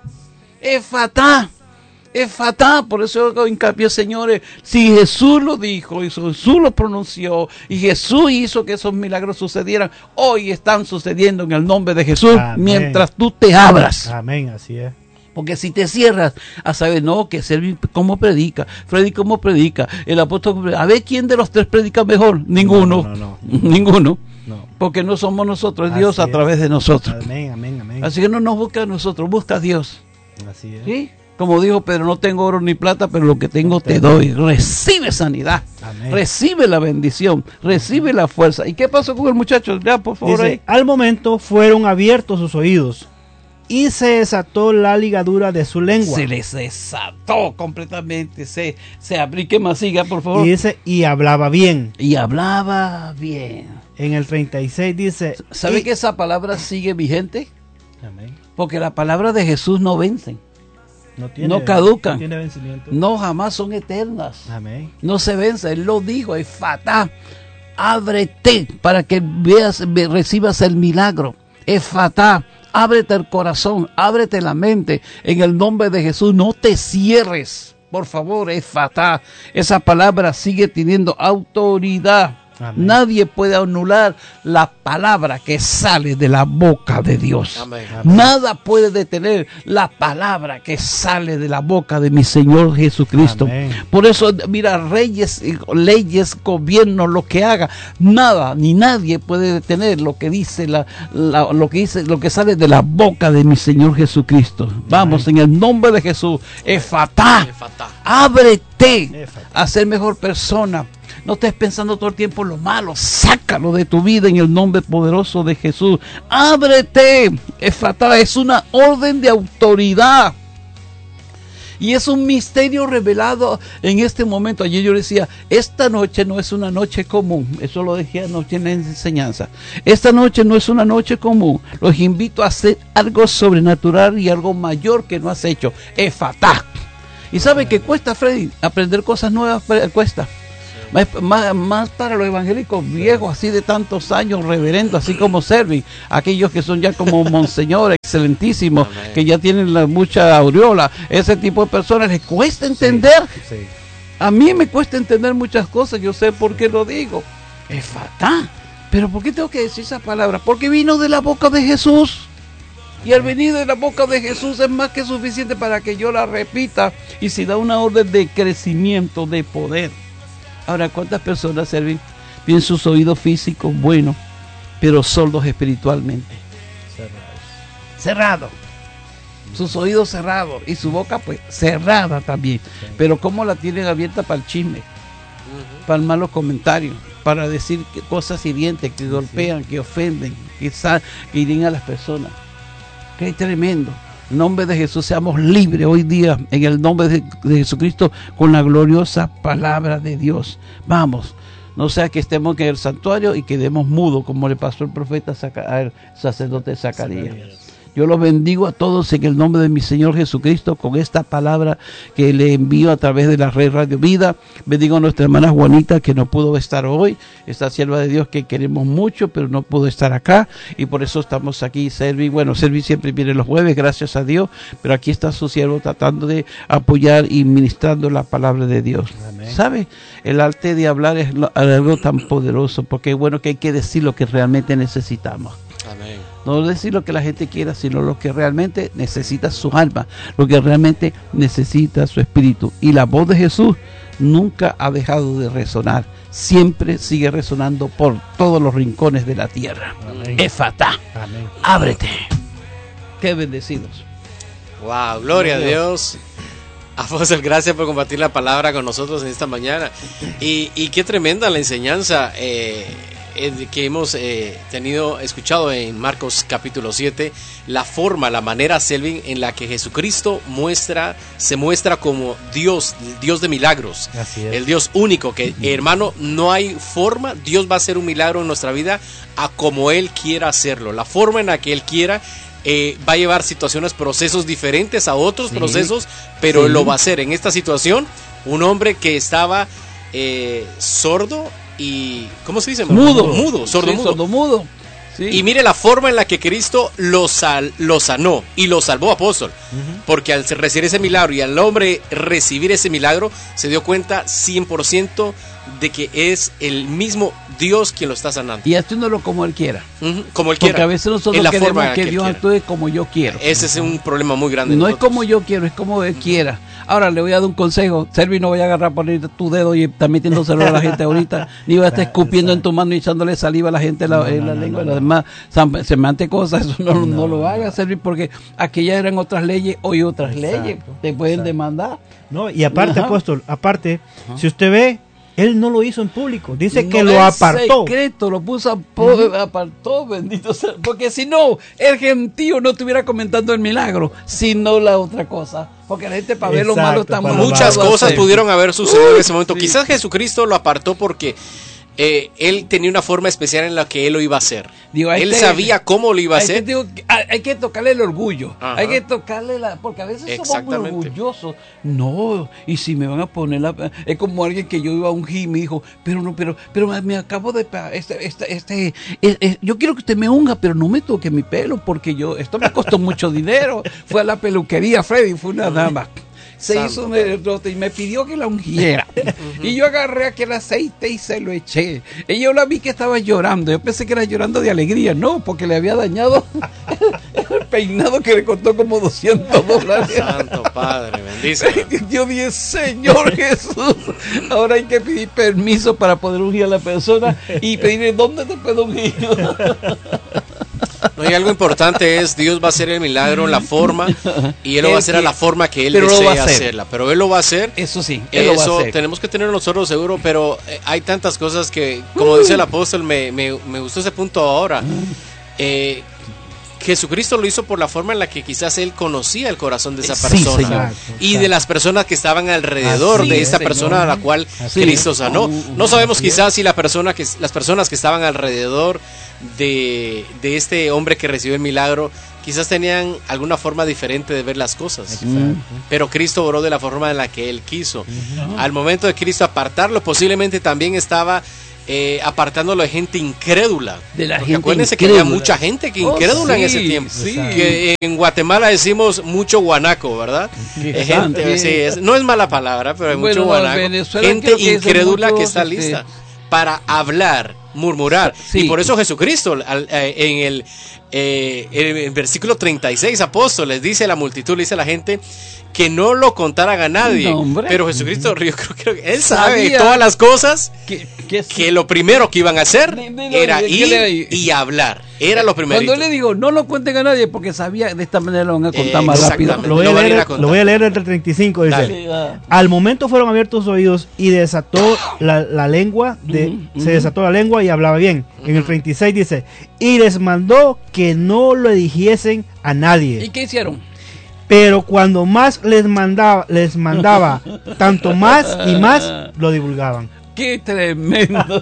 Por eso hago hincapié, señores, si Jesús lo dijo, y Jesús lo pronunció, y Jesús hizo que esos milagros sucedieran, hoy están sucediendo en el nombre de Jesús. Amén. Mientras tú te abras. Amén, así es. Porque si te cierras a saber, no, que Servi cómo predica, Freddy cómo predica, el apóstol, a ver quién de los tres predica mejor. Ninguno. No. Ninguno. No. Porque no somos nosotros, es Dios a través de nosotros. Amén. Así que no nos busca a nosotros, busca a Dios. Así es. ¿Sí? Como dijo Pedro, no tengo oro ni plata, pero lo que tengo te doy. Recibe sanidad. Amén. Recibe la bendición. Recibe la fuerza. ¿Y qué pasó con el muchacho? Ya, por favor. Dice, al momento fueron abiertos sus oídos y se desató la ligadura de su lengua. Se les desató completamente. Se abrió. ¿Qué más siga, por favor? Y dice, y hablaba bien. En el 36 dice... ¿Sabe que esa palabra sigue vigente? Amén. Porque la palabra de Jesús no vence. No caducan. No tiene vencimiento. No, jamás son eternas. Amén. No se vence. Él lo dijo. Efata. Ábrete para que recibas el milagro. Efata. Ábrete el corazón. Ábrete la mente. En el nombre de Jesús. No te cierres. Por favor, efata. Esa palabra sigue teniendo autoridad. Amén. Nadie puede anular la palabra que sale de la boca de Dios. Amén. Nada puede detener la palabra que sale de la boca de mi Señor Jesucristo. Amén. Por eso, mira, reyes, leyes, gobierno, lo que haga, nada ni nadie puede detener lo que dice lo que sale de la boca de mi Señor Jesucristo. Vamos, en el nombre de Jesús, Efatá, ábrete a ser mejor persona. No estés pensando todo el tiempo en lo malo. Sácalo de tu vida en el nombre poderoso de Jesús. Ábrete. Efatá es una orden de autoridad. Y es un misterio revelado en este momento. Ayer yo decía, esta noche no es una noche común. Eso lo dejé anoche en la enseñanza. Esta noche no es una noche común. Los invito a hacer algo sobrenatural y algo mayor que no has hecho. Efatá. Y sabe que cuesta, Freddy, aprender cosas nuevas, cuesta. Más para los evangélicos viejos, así de tantos años, reverendos, así como Servin, aquellos que son ya como monseñor, excelentísimos, que ya tienen mucha aureola, ese tipo de personas les cuesta entender. Sí. A mí me cuesta entender muchas cosas, yo sé por qué lo digo. Efatá. Pero ¿por qué tengo que decir esa palabra? Porque vino de la boca de Jesús. Y al venir de la boca de Jesús es más que suficiente para que yo la repita. Y si da una orden de crecimiento, de poder. Ahora, ¿cuántas personas Servin tienen sus oídos físicos buenos, pero sordos espiritualmente? Cerrados. Sus oídos cerrados y su boca pues cerrada también. Sí. Pero ¿cómo la tienen abierta para el chisme? Para el malos comentarios, para decir cosas hirientes, que golpean, que ofenden, que hieren a las personas. Qué tremendo. En el nombre de Jesús seamos libres hoy día, en el nombre de Jesucristo, con la gloriosa palabra de Dios. Vamos, no sea que estemos en el santuario y quedemos mudos, como le pasó al profeta al sacerdote Zacarías. Yo los bendigo a todos en el nombre de mi Señor Jesucristo con esta palabra que le envío a través de la red Radio Vida. Bendigo a nuestra hermana Juanita que no pudo estar hoy, esta sierva de Dios que queremos mucho, pero no pudo estar acá y por eso estamos aquí. Servi siempre viene los jueves, gracias a Dios, pero aquí está su siervo tratando de apoyar y ministrando la palabra de Dios. Amén. ¿Sabe? El arte de hablar es algo tan poderoso porque es bueno que hay que decir lo que realmente necesitamos. Amén. No decir lo que la gente quiera, sino lo que realmente necesita su alma, lo que realmente necesita su espíritu. Y la voz de Jesús nunca ha dejado de resonar, siempre sigue resonando por todos los rincones de la tierra. Amén. Efatá, amén. Ábrete. Qué bendecidos. Wow, gloria a Dios. Apóstol, gracias por compartir la palabra con nosotros en esta mañana. Y qué tremenda la enseñanza que hemos escuchado en Marcos capítulo 7, la manera, Selvin, en la que Jesucristo se muestra como Dios, el Dios de milagros, el Dios único, que hermano, no hay forma, Dios va a hacer un milagro en nuestra vida a como Él quiera hacerlo, la forma en la que Él quiera. Va a llevar situaciones, procesos diferentes a otros procesos, pero lo va a hacer. En esta situación, un hombre que estaba sordo y ¿cómo se dice? Sordo-mudo. Sí. Y mire la forma en la que Cristo lo sanó y lo salvó, apóstol. Porque al recibir ese milagro y al hombre recibir ese milagro, se dio cuenta 100% de que es el mismo Dios quien lo está sanando. Y haciéndolo como Él quiera. Como Él quiera. Porque a veces nosotros queremos que Dios actúe como yo quiero. Ese es un problema muy grande. No es como yo quiero, es como Él quiera. Ahora le voy a dar un consejo. Servi, no voy a agarrar por tu dedo y está metiéndoselo a la gente ahorita. Ni va a estar escupiendo en tu mano y echándole saliva a la gente en la lengua. Las demás semejantes cosas. Eso no lo haga, Servi, porque aquellas eran otras leyes, hoy otras leyes. Te pueden demandar. No, y aparte, apóstol, si usted ve, Él no lo hizo en público, dice que lo apartó. Secreto, lo puso apartó, bendito sea. Porque si no, el gentío no estuviera comentando el milagro, sino la otra cosa. Porque la gente para ver lo malo está muy. Muchas cosas pudieron haber sucedido en ese momento. Sí. Quizás Jesucristo lo apartó porque Él tenía una forma especial en la que Él lo iba a hacer. Él sabía cómo lo iba a hacer. Hay que tocarle el orgullo. Ajá. Hay que tocarle porque a veces somos muy orgullosos. No, y si me van a poner es como alguien que yo iba a ungir y me dijo, pero me acabo de yo quiero que usted me unja, pero no me toque mi pelo porque esto me costó mucho dinero. Fue a la peluquería, Freddy, fue una dama se Santo hizo un erote y me pidió que la ungiera. Y yo agarré aquel aceite y se lo eché. Y yo la vi que estaba llorando. Yo pensé que era llorando de alegría. No, porque le había dañado el peinado que le costó como $200. Santo Padre, bendícelo. Yo dije, Señor Jesús, ahora hay que pedir permiso para poder ungir a la persona y pedirle dónde te puedo ungir. No, y algo importante es, Dios va a hacer el milagro en la forma, y Él lo va a hacer a la forma que Él pero desea hacerla. Pero Él lo va a hacer. Eso sí, Él lo va a hacer. Tenemos que tener nosotros seguro, pero hay tantas cosas que, como dice el apóstol, me gustó ese punto ahora. Jesucristo lo hizo por la forma en la que quizás Él conocía el corazón de esa persona, y de las personas que estaban alrededor de esta persona a la cual Cristo sanó. No sabemos quizás si las personas que estaban alrededor de este hombre que recibió el milagro quizás tenían alguna forma diferente de ver las cosas. Pero Cristo oró de la forma en la que Él quiso. Al momento de Cristo apartarlo, posiblemente también estaba apartándolo de gente incrédula. Acuérdense que había mucha gente que incrédula en ese tiempo. Que en Guatemala decimos mucho guanaco, ¿verdad? No es mala palabra, pero hay mucho guanaco. Gente incrédula que está lista para hablar, murmurar. Y por eso Jesucristo en el versículo 36, apóstoles, dice a la multitud, le dice a la gente que no lo contaran a nadie. Pero Jesucristo, yo creo que Él sabe todas las cosas, que lo primero que iban a hacer era ir y hablar. Era lo primero. Cuando le digo, no lo cuenten a nadie, porque sabía de esta manera lo van a contar más rápido. Lo voy a leer entre el 35, dice. Dale. Al momento fueron abiertos los oídos y desató la lengua, se desató la lengua y hablaba bien. En el 36 dice, y les mandó que no lo dijesen a nadie. ¿Y qué hicieron? Pero cuando más les mandaba, tanto más y más lo divulgaban. ¡Qué tremendo!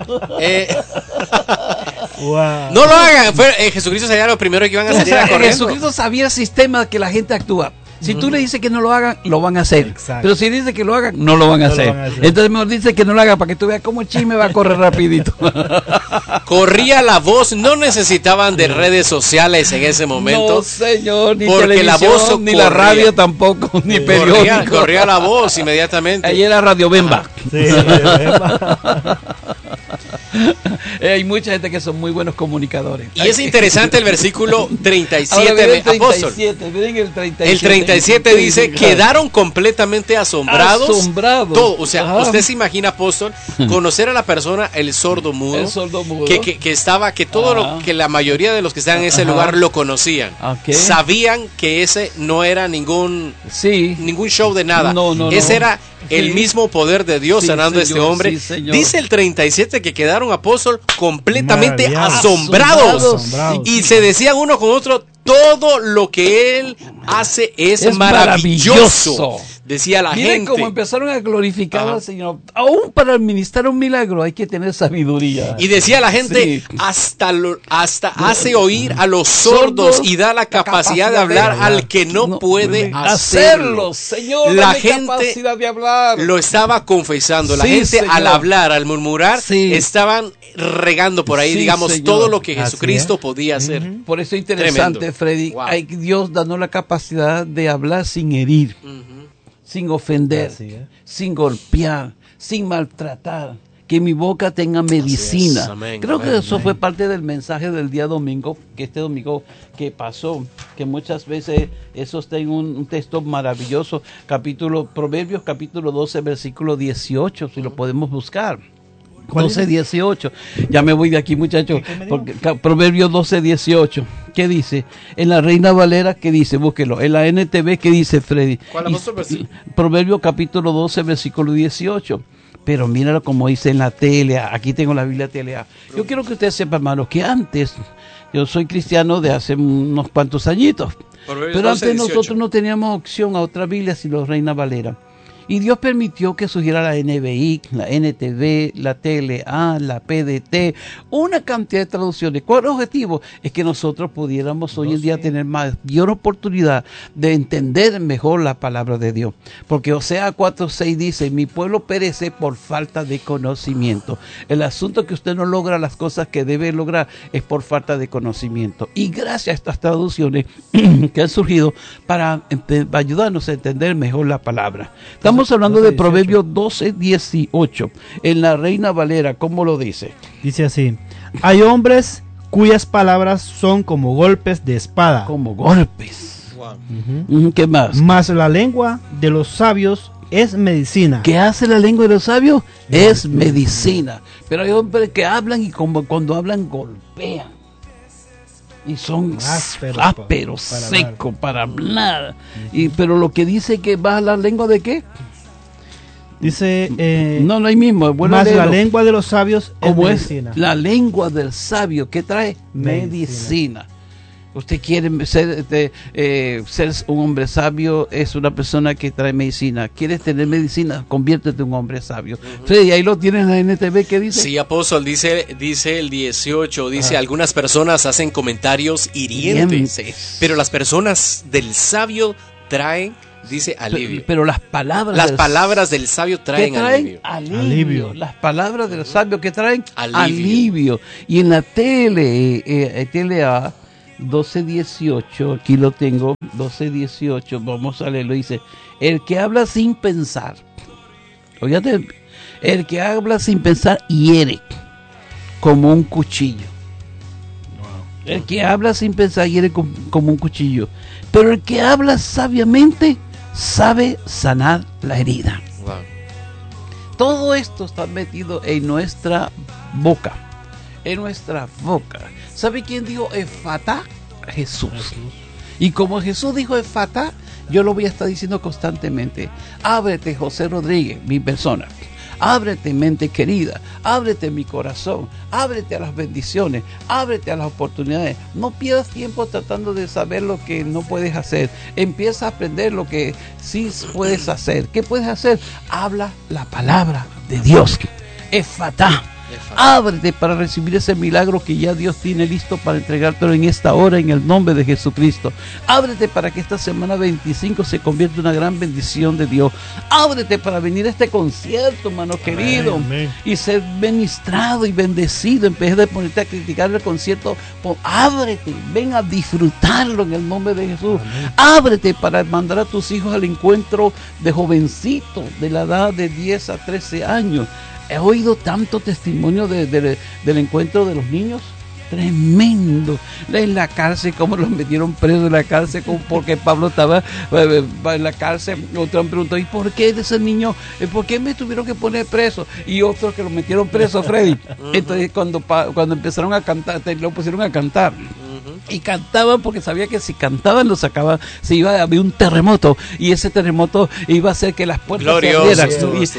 Wow. No lo hagan. Jesucristo sería lo primero que iban a salir a correr. Jesucristo sabía el sistema que la gente actúa. Si tú le dices que no lo hagan, lo van a hacer. Exacto. Pero si dices que lo hagan, no lo van a hacer. Entonces mejor dice que no lo hagan para que tú veas cómo el chisme va a correr rapidito. Corría la voz, no necesitaban de redes sociales en ese momento. No, señor, ni porque la voz ni la radio tampoco, ni periódico. Corría la voz inmediatamente. Ahí era Radio Bemba. Sí, Radio Bemba. Hay mucha gente que son muy buenos comunicadores. Y es interesante el versículo 37. Ahora, el 37, miren el 37. El 37 dice, quedaron completamente asombrados. Todo. O sea, usted se imagina, apóstol, conocer a la persona, el sordo mudo, que estaba, que que la mayoría de los que estaban en ese lugar lo conocían. Sabían que ese no era ningún show de nada. Ese era el mismo poder de Dios sanando a este hombre. Dice el 37 que quedaron, apóstol, completamente asombrados. Y se decían uno con otro, todo lo que Él hace es maravilloso. Decía la gente. Miren cómo empezaron a glorificar al Señor. Aún para administrar un milagro hay que tener sabiduría. Y decía la gente, hasta hace oír a los sordos y da la capacidad de hablar al que no puede hacerlo. Señor, la gente capacidad de hablar. Lo estaba confesando. La gente, señor, al hablar, al murmurar, estaban regando por ahí, digamos, señor, todo lo que Jesucristo podía hacer. Por eso es interesante, tremendo. Freddy. Wow. Dios dándonos la capacidad de hablar sin herir. Sin ofender, sin golpear, sin maltratar, que mi boca tenga medicina. Amén, creo que eso fue parte del mensaje del día domingo, que este domingo que pasó, que muchas veces eso está en un texto maravilloso, Proverbios capítulo 12, versículo 18, si lo podemos buscar. 12:18. Ya me voy de aquí, muchachos. Proverbios 12:18. ¿Qué dice? En la Reina Valera, ¿qué dice? Búsquelo. En la NTV, ¿qué dice, Freddy? ¿Cuál es el Proverbios capítulo 12, versículo 18. Pero míralo como dice en la TLA. Aquí tengo la Biblia TLA. Yo quiero que ustedes sepan, hermanos, que antes, yo soy cristiano de hace unos cuantos añitos. Pero antes nosotros no teníamos opción a otra Biblia sino Reina Valera. Y Dios permitió que surgiera la NBI, la NTV, la TLA, la PDT, una cantidad de traducciones. ¿Cuál es el objetivo? Es que nosotros pudiéramos hoy en día tener mayor oportunidad de entender mejor la palabra de Dios. Porque Osea 4:6 dice, mi pueblo perece por falta de conocimiento. El asunto que usted no logra las cosas que debe lograr es por falta de conocimiento. Y gracias a estas traducciones que han surgido para ayudarnos a entender mejor la palabra. Estamos hablando de Proverbios 12:18. En la Reina Valera, ¿cómo lo dice? Dice así: hay hombres cuyas palabras son como golpes de espada. Como golpes. Wow. ¿Qué más? Mas la lengua de los sabios es medicina. ¿Qué hace la lengua de los sabios? Es medicina. Pero hay hombres que hablan y como cuando hablan golpean. Y son ásperos, secos para hablar. Pero lo que dice que va a la lengua de qué? Dice, no ahí mismo. Bueno, más la lengua de los sabios es medicina. La lengua del sabio, ¿qué trae? Medicina. Usted quiere ser un hombre sabio, es una persona que trae medicina. ¿Quieres tener medicina? Conviértete en un hombre sabio. Freddy, ahí lo tienes en la NTV, ¿qué dice? Sí, apóstol, dice el 18, dice, algunas personas hacen comentarios hirientes, pero las personas del sabio traen, dice, alivio. Pero las palabras del sabio traen alivio. Las palabras del sabio que traen alivio. Y en la TLA 12:18, aquí lo tengo, 12:18, vamos a leerlo, dice, el que habla sin pensar, oígate, el que habla sin pensar hiere como un cuchillo. Wow. El que habla sin pensar hiere como un cuchillo, pero el que habla sabiamente sabe sanar la herida. Wow. Todo esto está metido en nuestra boca. En nuestra boca. ¿Sabe quién dijo Efatá? Jesús. Y como Jesús dijo Efatá, yo lo voy a estar diciendo constantemente. Ábrete, José Rodríguez, mi persona. Ábrete, mente querida. Ábrete mi corazón. Ábrete a las bendiciones. Ábrete a las oportunidades. No pierdas tiempo tratando de saber lo que no puedes hacer. Empieza a aprender lo que sí puedes hacer. ¿Qué puedes hacer? Habla la palabra de Dios. Efatá. Ábrete para recibir ese milagro que ya Dios tiene listo para entregártelo en esta hora en el nombre de Jesucristo. Ábrete para que esta semana 25 se convierta en una gran bendición de Dios. Ábrete para venir a este concierto, hermano querido, y ser ministrado y bendecido. En vez de ponerte a criticar el concierto, ábrete, ven a disfrutarlo en el nombre de Jesús. Amén. Ábrete para mandar a tus hijos al encuentro de jovencitos de la edad de 10 a 13 años. He oído tanto testimonio del encuentro de los niños. Tremendo. En la cárcel, como los metieron presos en la cárcel, porque Pablo estaba en la cárcel. Otro me preguntó, ¿y por qué de ese niño? ¿Por qué me tuvieron que poner preso? Y otros que lo metieron preso, Freddy. Entonces cuando empezaron a cantar, lo pusieron a cantar. Y cantaban porque sabía que si cantaban lo sacaban, se iba a haber un terremoto, y ese terremoto iba a hacer que las puertas se abrieran.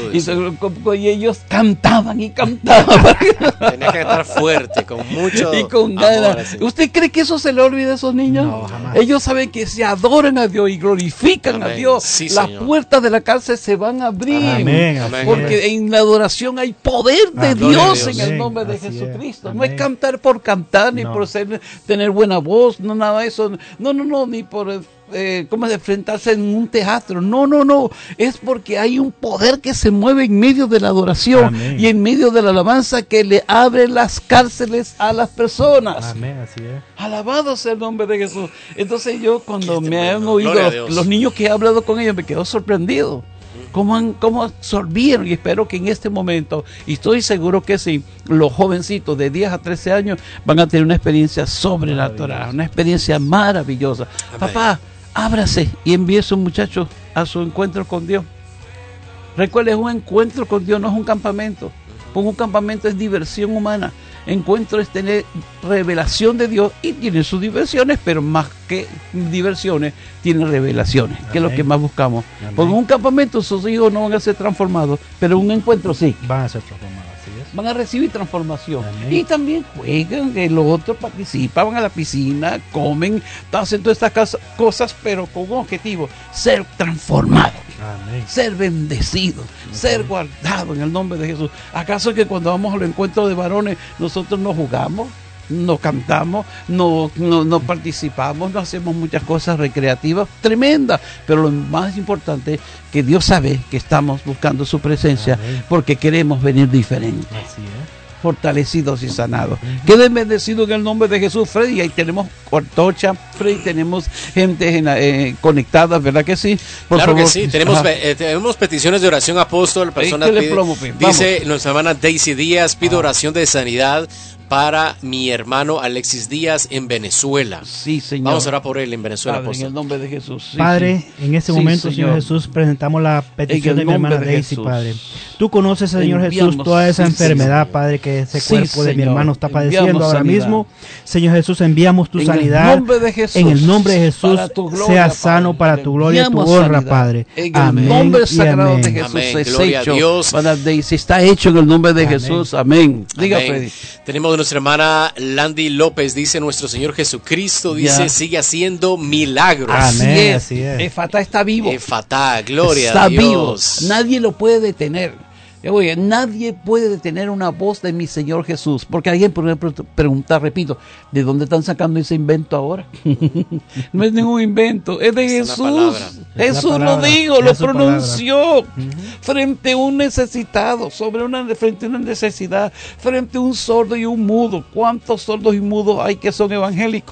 Y ellos cantaban y cantaban. Tenía que estar fuerte, con mucho y con ganas. ¿Usted cree que eso se le olvida a esos niños? No, jamás. Ellos saben que si adoran a Dios y glorifican a Dios, sí, las puertas de la cárcel se van a abrir. Amén. Porque en la adoración hay poder de Dios en el nombre de Jesucristo. No es cantar por cantar, ni por tener buena voz, no nada de eso, no, ni por cómo enfrentarse en un teatro, no, es porque hay un poder que se mueve en medio de la adoración. Amén. Y en medio de la alabanza que le abre las cárceles a las personas. Amén, así es. Alabado sea el nombre de Jesús. Entonces yo cuando me han oído los niños que he hablado con ellos, me quedo sorprendido. ¿Cómo absorbieron? Y espero que en este momento, y estoy seguro que sí, los jovencitos de 10 a 13 años van a tener una experiencia sobrenatural, una experiencia maravillosa. Amén. Papá, ábrase y envíe a esos muchachos a su encuentro con Dios. Recuerde, es un encuentro con Dios, no es un campamento. Porque un campamento es diversión humana. Encuentro es tener revelación de Dios, y tiene sus diversiones, pero más que diversiones, tiene revelaciones, Amén. Que es lo que más buscamos. Amén. Porque en un campamento sus hijos no van a ser transformados, pero en un encuentro sí. Van a ser transformados. van a recibir transformación. Amén. Y también juegan, el otro participa, van a la piscina, comen, hacen todas estas cosas, pero con un objetivo: ser transformados. Amén. Ser bendecidos, ser guardados en el nombre de Jesús. ¿Acaso que cuando vamos al encuentro de varones nosotros no jugamos, no cantamos, no participamos, no hacemos muchas cosas recreativas tremendas? Pero lo más importante es que Dios sabe que estamos buscando su presencia. Amén. Porque queremos venir diferentes, Así es. fortalecidos y sanados. Queden bendecidos en el nombre de Jesús. Freddy, ahí tenemos cortocha, Freddy, tenemos gente conectada, ¿verdad que sí? Por Claro favor. que sí, tenemos peticiones de oración, apóstol. Personas ¿Qué le pide, plomo, pues? dice nuestra hermana Daisy Díaz: pido oración de sanidad para mi hermano Alexis Díaz en Venezuela. Sí, Señor. Vamos a orar por él en Venezuela, Padre, en apóstol. el nombre de Jesús. Sí, Padre, sí. en este Sí, momento, Señor Jesús, presentamos la petición En el de mi hermana nombre de Daisy, Jesús. Padre. Tú conoces, Señor Enviamos, Jesús, toda esa sí, enfermedad, Señor. Padre, que ese Sí, cuerpo de mi Señor. hermano está padeciendo Enviamos ahora sanidad. mismo. Señor Jesús, enviamos tu En sanidad. el nombre de Jesús. En el nombre de Jesús, Para tu gloria, sea Padre. sano para tu gloria y tu Enviamos honra, sanidad. Padre. En Amén el nombre y sagrado amén. de Jesús Amén. es Gloria a hecho. Dios. Para Daisy, está hecho en el nombre de Amén. Jesús. Amén. Diga, Amén. Freddy. Tenemos nuestra hermana Landy López, dice: nuestro Señor Jesucristo, dice, Ya. sigue haciendo milagros. Amén. Así es. Efata está vivo. Efata, gloria Está a vivo. Dios. Nadie lo puede detener. Oye, nadie puede detener una voz de mi Señor Jesús. Porque alguien puede preguntar, repito, ¿de dónde están sacando ese invento ahora? No es ningún invento, es de Es Jesús. una palabra. Es Jesús la lo palabra, dijo, es lo su pronunció frente a un necesitado, frente a una necesidad, frente a un sordo y un mudo. ¿Cuántos sordos y mudos hay que son evangélicos?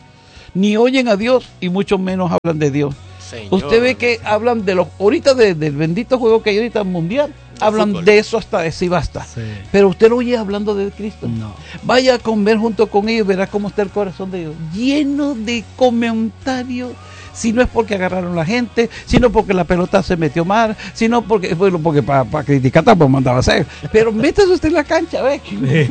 Ni oyen a Dios y mucho menos hablan de Dios. Señor. Usted ve que hablan de los ahorita del bendito juego que hay ahorita mundial, hablan fútbol. de eso hasta decir basta. Sí. Pero usted lo oye hablando de Cristo. No. Vaya a comer junto con ellos, verá cómo está el corazón de ellos, lleno de comentarios. Si no es porque agarraron la gente, sino porque la pelota se metió mal, sino porque, bueno, porque para criticar tampoco mandaba a hacer. Pero métase usted en la cancha, ve.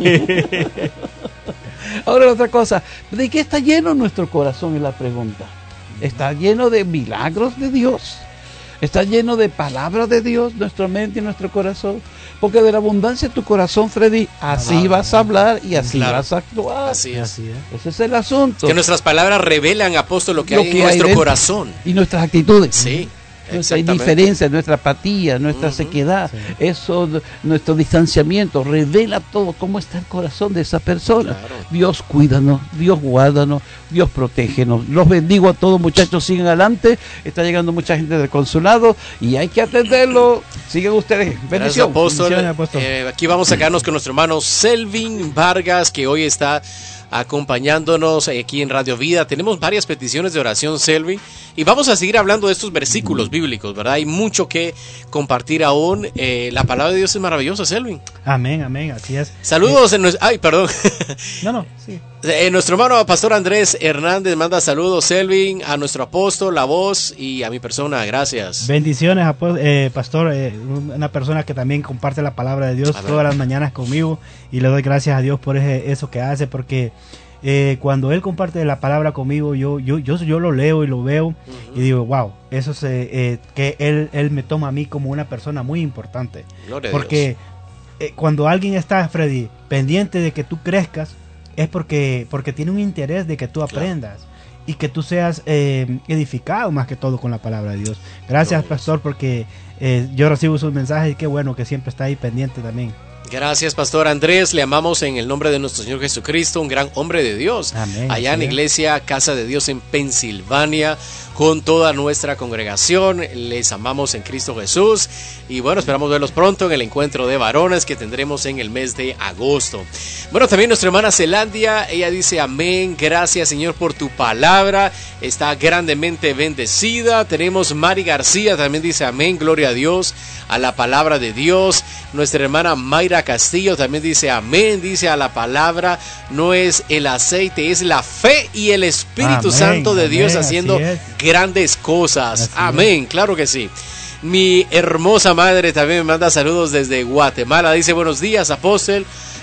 Ahora la otra cosa, ¿de qué está lleno nuestro corazón? Es la pregunta. Está lleno de milagros de Dios. Está lleno de palabras de Dios, nuestra mente y nuestro corazón. Porque de la abundancia de tu corazón, Freddy, así vas a hablar y así Claro. vas a actuar. Así es. Así es. Ese es el asunto. Que nuestras palabras revelan, apóstol, lo que Lo hay que en hay nuestro dentro. corazón. Y nuestras actitudes. Sí, Nuestra exactamente. indiferencia, nuestra apatía, nuestra sequedad, eso, nuestro distanciamiento, revela todo cómo está el corazón de esa persona. Claro. Dios cuídanos, Dios guárdanos, Dios protégenos. Los bendigo a todos, muchachos, sigan adelante. Está llegando mucha gente del consulado y hay que atenderlo. Sigan ustedes. Gracias, Bendición. apóstol. Bendiciones, apóstol. Aquí vamos a quedarnos con nuestro hermano Selvin Vargas, que hoy está acompañándonos aquí en Radio Vida. Tenemos varias peticiones de oración, Selvin, y vamos a seguir hablando de estos versículos bíblicos, ¿verdad? Hay mucho que compartir aún. La palabra de Dios es maravillosa, Selvin. Amén, amén, así es. Saludos en nuestro... Ay, perdón. No, sí. Nuestro hermano Pastor Andrés Hernández manda saludos, Selvin, a nuestro apóstol, la voz y a mi persona. Gracias. Bendiciones, pastor, una persona que también comparte la palabra de Dios Amén. todas las mañanas conmigo, y le doy gracias a Dios por eso que hace, porque cuando él comparte la palabra conmigo, yo lo leo y lo veo y digo, wow, eso es que él me toma a mí como una persona muy importante, Gloria a porque cuando alguien está, Freddy, pendiente de que tú crezcas, es porque tiene un interés de que tú aprendas y que tú seas edificado más que todo con la palabra de Dios. Gracias, pastor, porque yo recibo sus mensajes y qué bueno que siempre está ahí pendiente también. Gracias, Pastor Andrés. Le amamos en el nombre de nuestro Señor Jesucristo, un gran hombre de Dios. Amén. Allá en la iglesia Casa de Dios en Pensilvania, con toda nuestra congregación. Les amamos en Cristo Jesús. Y bueno, esperamos verlos pronto en el encuentro de varones que tendremos en el mes de agosto. Bueno, también nuestra hermana Zelandia, ella dice amén. Gracias, Señor, por tu palabra. Está grandemente bendecida. Tenemos Mari García, también dice amén. Gloria a Dios, a la palabra de Dios. Nuestra hermana Mayra Castillo también dice amén. Dice a la palabra, no es el aceite, es la fe y el Espíritu Amén, Santo de Dios amén, haciendo así es. grandes cosas. Así Amén, claro que sí. Mi hermosa madre también me manda saludos desde Guatemala. Dice buenos días, apóstol.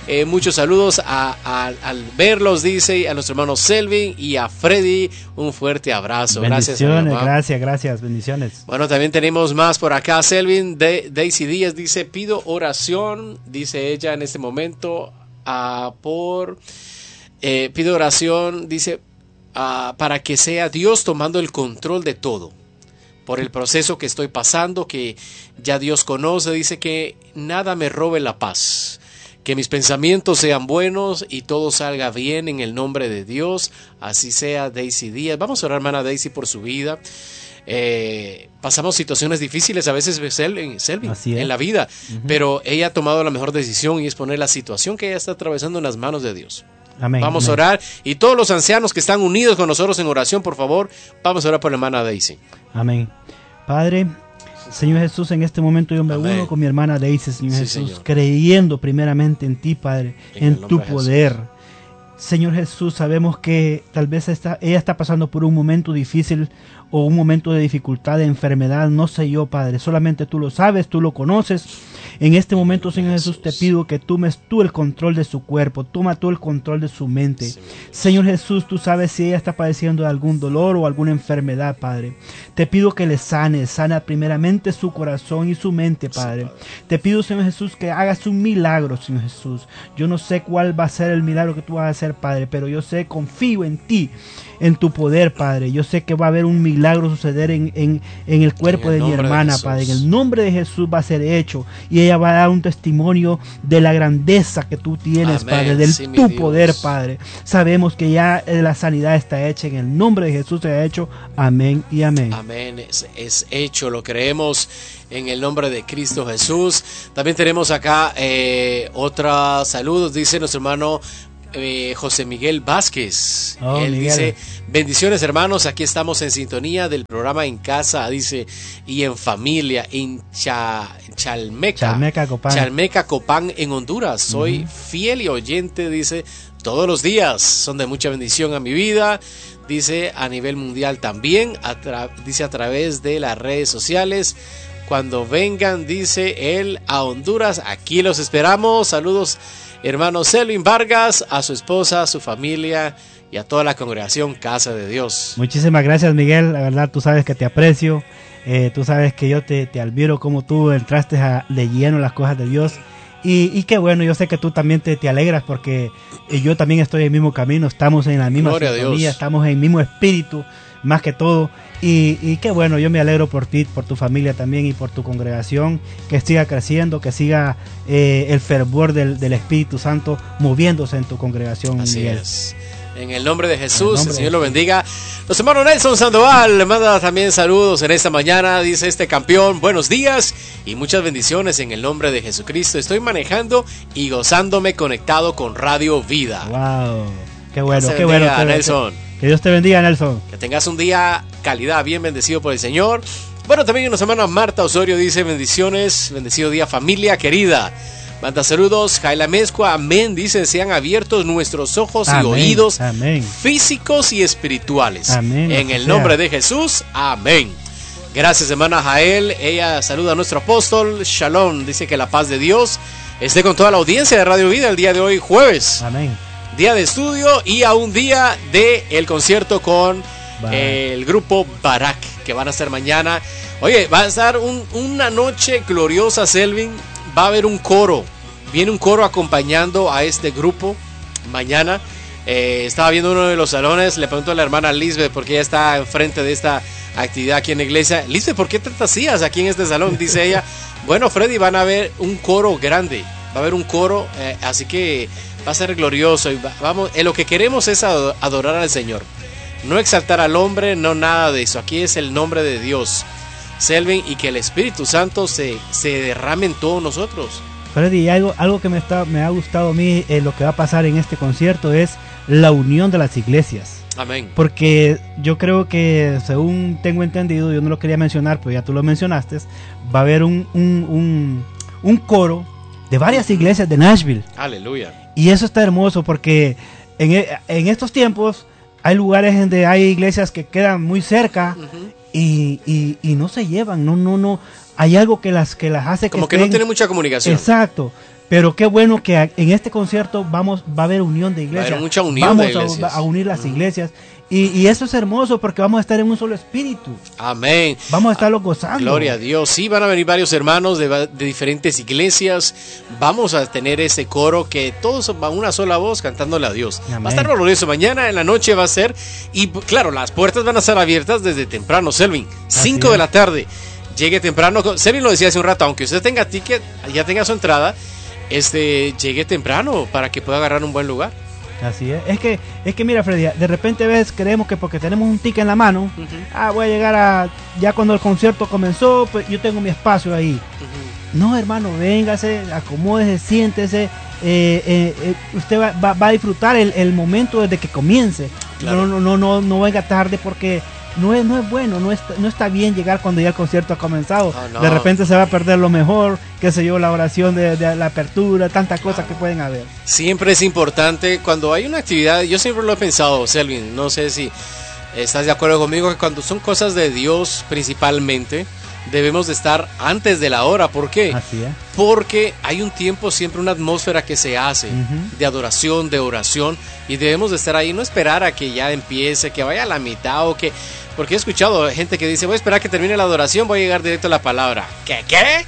Muchos saludos al verlos, dice, a nuestro hermano Selvin y a Freddy. Un fuerte abrazo. Bendiciones, gracias, bendiciones. Bueno, también tenemos más por acá. Selvin, Daisy Díaz dice, pido oración, dice ella en este momento, pido oración, dice, para que sea Dios tomando el control de todo. Por el proceso que estoy pasando, que ya Dios conoce, dice que nada me robe la paz. Que mis pensamientos sean buenos y todo salga bien en el nombre de Dios. Así sea, Daisy Díaz. Vamos a orar, hermana Daisy, por su vida. Pasamos situaciones difíciles a veces, Selvin, en la vida. Pero ella ha tomado la mejor decisión y es poner la situación que ella está atravesando en las manos de Dios. Amén, vamos a orar. Y todos los ancianos que están unidos con nosotros en oración, por favor, vamos a orar por la hermana Daisy. Amén. Padre, Señor Jesús, en este momento yo me uno con mi hermana Daisy, Señor Jesús, Señor, creyendo primeramente en ti, Padre, en tu poder. Señor Jesús, sabemos que tal vez ella está pasando por un momento difícil o un momento de dificultad, de enfermedad, no sé yo, Padre, solamente tú lo sabes, tú lo conoces. En este momento, Señor Jesús, te pido que tomes tú el control de su cuerpo, toma tú el control de su mente. Señor Jesús, tú sabes si ella está padeciendo de algún dolor o alguna enfermedad, Padre. Te pido que le sana primeramente su corazón y su mente, Padre. Te pido, Señor Jesús, que hagas un milagro, Señor Jesús. Yo no sé cuál va a ser el milagro que tú vas a hacer, Padre, pero yo sé, confío en ti, en tu poder, Padre. Yo sé que va a haber un milagro suceder en el cuerpo de mi hermana, Padre. En el nombre de Jesús va a ser hecho y ella va a dar un testimonio de la grandeza que tú tienes, Padre, del tu poder, Padre. Sabemos que ya la sanidad está hecha, en el nombre de Jesús se ha hecho. Amén y amén. Amén, es hecho, lo creemos en el nombre de Cristo Jesús. También tenemos acá otra saludos, dice nuestro hermano José Miguel Vázquez. Él Miguel dice, bendiciones hermanos, aquí estamos en sintonía del programa En Casa, dice, y en familia, en Chalmeca, Copán, en Honduras. Soy fiel y oyente, dice, todos los días, son de mucha bendición a mi vida, dice, a nivel mundial también, dice, a través de las redes sociales. Cuando vengan, dice él, a Honduras, aquí los esperamos. Saludos, hermano Selvin Vargas, a su esposa, a su familia y a toda la congregación Casa de Dios. Muchísimas gracias, Miguel. La verdad, tú sabes que te aprecio. Tú sabes que yo te admiro como tú entraste de lleno en las cosas de Dios. Y qué bueno, yo sé que tú también te alegras porque yo también estoy en el mismo camino. Estamos en la misma sintonía, estamos en el mismo espíritu, más que todo. Y qué bueno, yo me alegro por ti, por tu familia también y por tu congregación, que siga creciendo, que siga el fervor del Espíritu Santo moviéndose en tu congregación. Así Miguel. Es. En el nombre de Jesús, el Señor lo bendiga. Los hermanos Nelson Sandoval le manda también saludos en esta mañana. Dice este campeón, buenos días y muchas bendiciones en el nombre de Jesucristo. Estoy manejando y gozándome conectado con Radio Vida. Wow, qué bueno, qué bueno, Nelson. Que Dios te bendiga, Nelson. Que tengas un día calidad, bien bendecido por el Señor. Bueno, también nuestra hermana Marta Osorio dice bendiciones, bendecido día familia querida. Manda saludos, Jaila Mezcua, amén, dice, sean abiertos nuestros ojos y oídos físicos y espirituales. Amén, en el nombre de Jesús, amén. Gracias, hermana Jael, ella saluda a nuestro apóstol, Shalom, dice que la paz de Dios esté con toda la audiencia de Radio Vida el día de hoy, jueves. Amén. Día de estudio y a un día de el concierto con el grupo Barak, que van a estar mañana. Oye, va a estar una noche gloriosa, Selvin. Va a haber un coro, viene un coro acompañando a este grupo mañana. Estaba viendo uno de los salones, le pregunto a la hermana Lisbeth, porque ella está enfrente de esta actividad aquí en la iglesia. Lisbeth, ¿por qué te hacías aquí en este salón? Dice ella. Bueno, Freddy, van a ver un coro grande, va a haber un coro, así que va a ser glorioso. Y vamos, lo que queremos es adorar al Señor, no exaltar al hombre, no nada de eso. Aquí es el nombre de Dios, Selvin, y que el Espíritu Santo se derrame en todos nosotros. Freddy, algo que me ha gustado a mí, lo que va a pasar en este concierto es la unión de las iglesias. Amén. Porque yo creo que, según tengo entendido, yo no lo quería mencionar, pero ya tú lo mencionaste, va a haber un coro de varias iglesias de Nashville. Aleluya. Y eso está hermoso porque en estos tiempos hay lugares donde hay iglesias que quedan muy cerca. Y no se llevan, no hay algo que las hace como que no tiene mucha comunicación. Exacto, Pero qué bueno que en este concierto va a haber unión de iglesias. Va a haber mucha unión vamos de iglesias. a unir las iglesias. Y eso es hermoso porque vamos a estar en un solo espíritu. Amén. Vamos a estarlo gozando. Gloria a Dios. Sí, van a venir varios hermanos de diferentes iglesias. Vamos a tener ese coro que todos van una sola voz cantándole a Dios. Amén. Va a estar glorioso. Mañana en la noche va a ser. Y claro, las puertas van a estar abiertas desde temprano, Selvin. 5 de la tarde. Llegue temprano. Selvin lo decía hace un rato, aunque usted tenga ticket, ya tenga su entrada, llegue temprano para que pueda agarrar un buen lugar. Así es. Es que mira, Freddy, de repente a veces creemos que porque tenemos un ticket en la mano, voy a llegar ya cuando el concierto comenzó, pues yo tengo mi espacio ahí. No, hermano, véngase, acomódese, siéntese. Usted va a disfrutar el momento desde que comience. Claro. No venga tarde porque no es bueno, no está bien llegar cuando ya el concierto ha comenzado. No. De repente se va a perder lo mejor, qué sé yo, la oración de la apertura, tantas cosas que pueden haber. Siempre es importante cuando hay una actividad, yo siempre lo he pensado, Selvin, no sé si estás de acuerdo conmigo, que cuando son cosas de Dios principalmente, debemos de estar antes de la hora. ¿Por qué? Así es. Porque hay un tiempo, siempre una atmósfera que se hace de adoración, de oración, y debemos de estar ahí, no esperar a que ya empiece, que vaya a la mitad o que... Porque he escuchado gente que dice, voy a esperar a que termine la adoración, voy a llegar directo a la palabra. ¿Qué?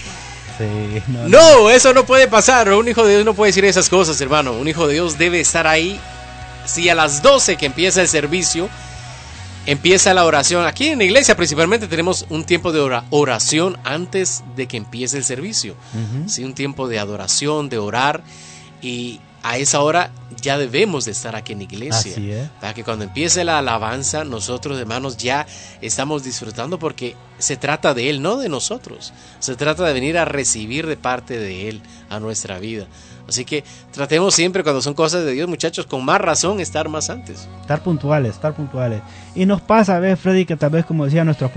Sí, no, eso no puede pasar. Un hijo de Dios no puede decir esas cosas, hermano. Un hijo de Dios debe estar ahí. Si a las 12 que empieza el servicio, empieza la oración. Aquí en la iglesia principalmente tenemos un tiempo de oración antes de que empiece el servicio. Sí, un tiempo de adoración, de orar, y a esa hora ya debemos de estar aquí en la iglesia. Así es. Para que cuando empiece la alabanza, nosotros, hermanos, ya estamos disfrutando, porque se trata de Él, no de nosotros. Se trata de venir a recibir de parte de Él a nuestra vida. Así que tratemos siempre, cuando son cosas de Dios, muchachos, con más razón estar más antes. Estar puntuales. Y nos pasa a ver, Freddy, que tal vez, como decía nuestro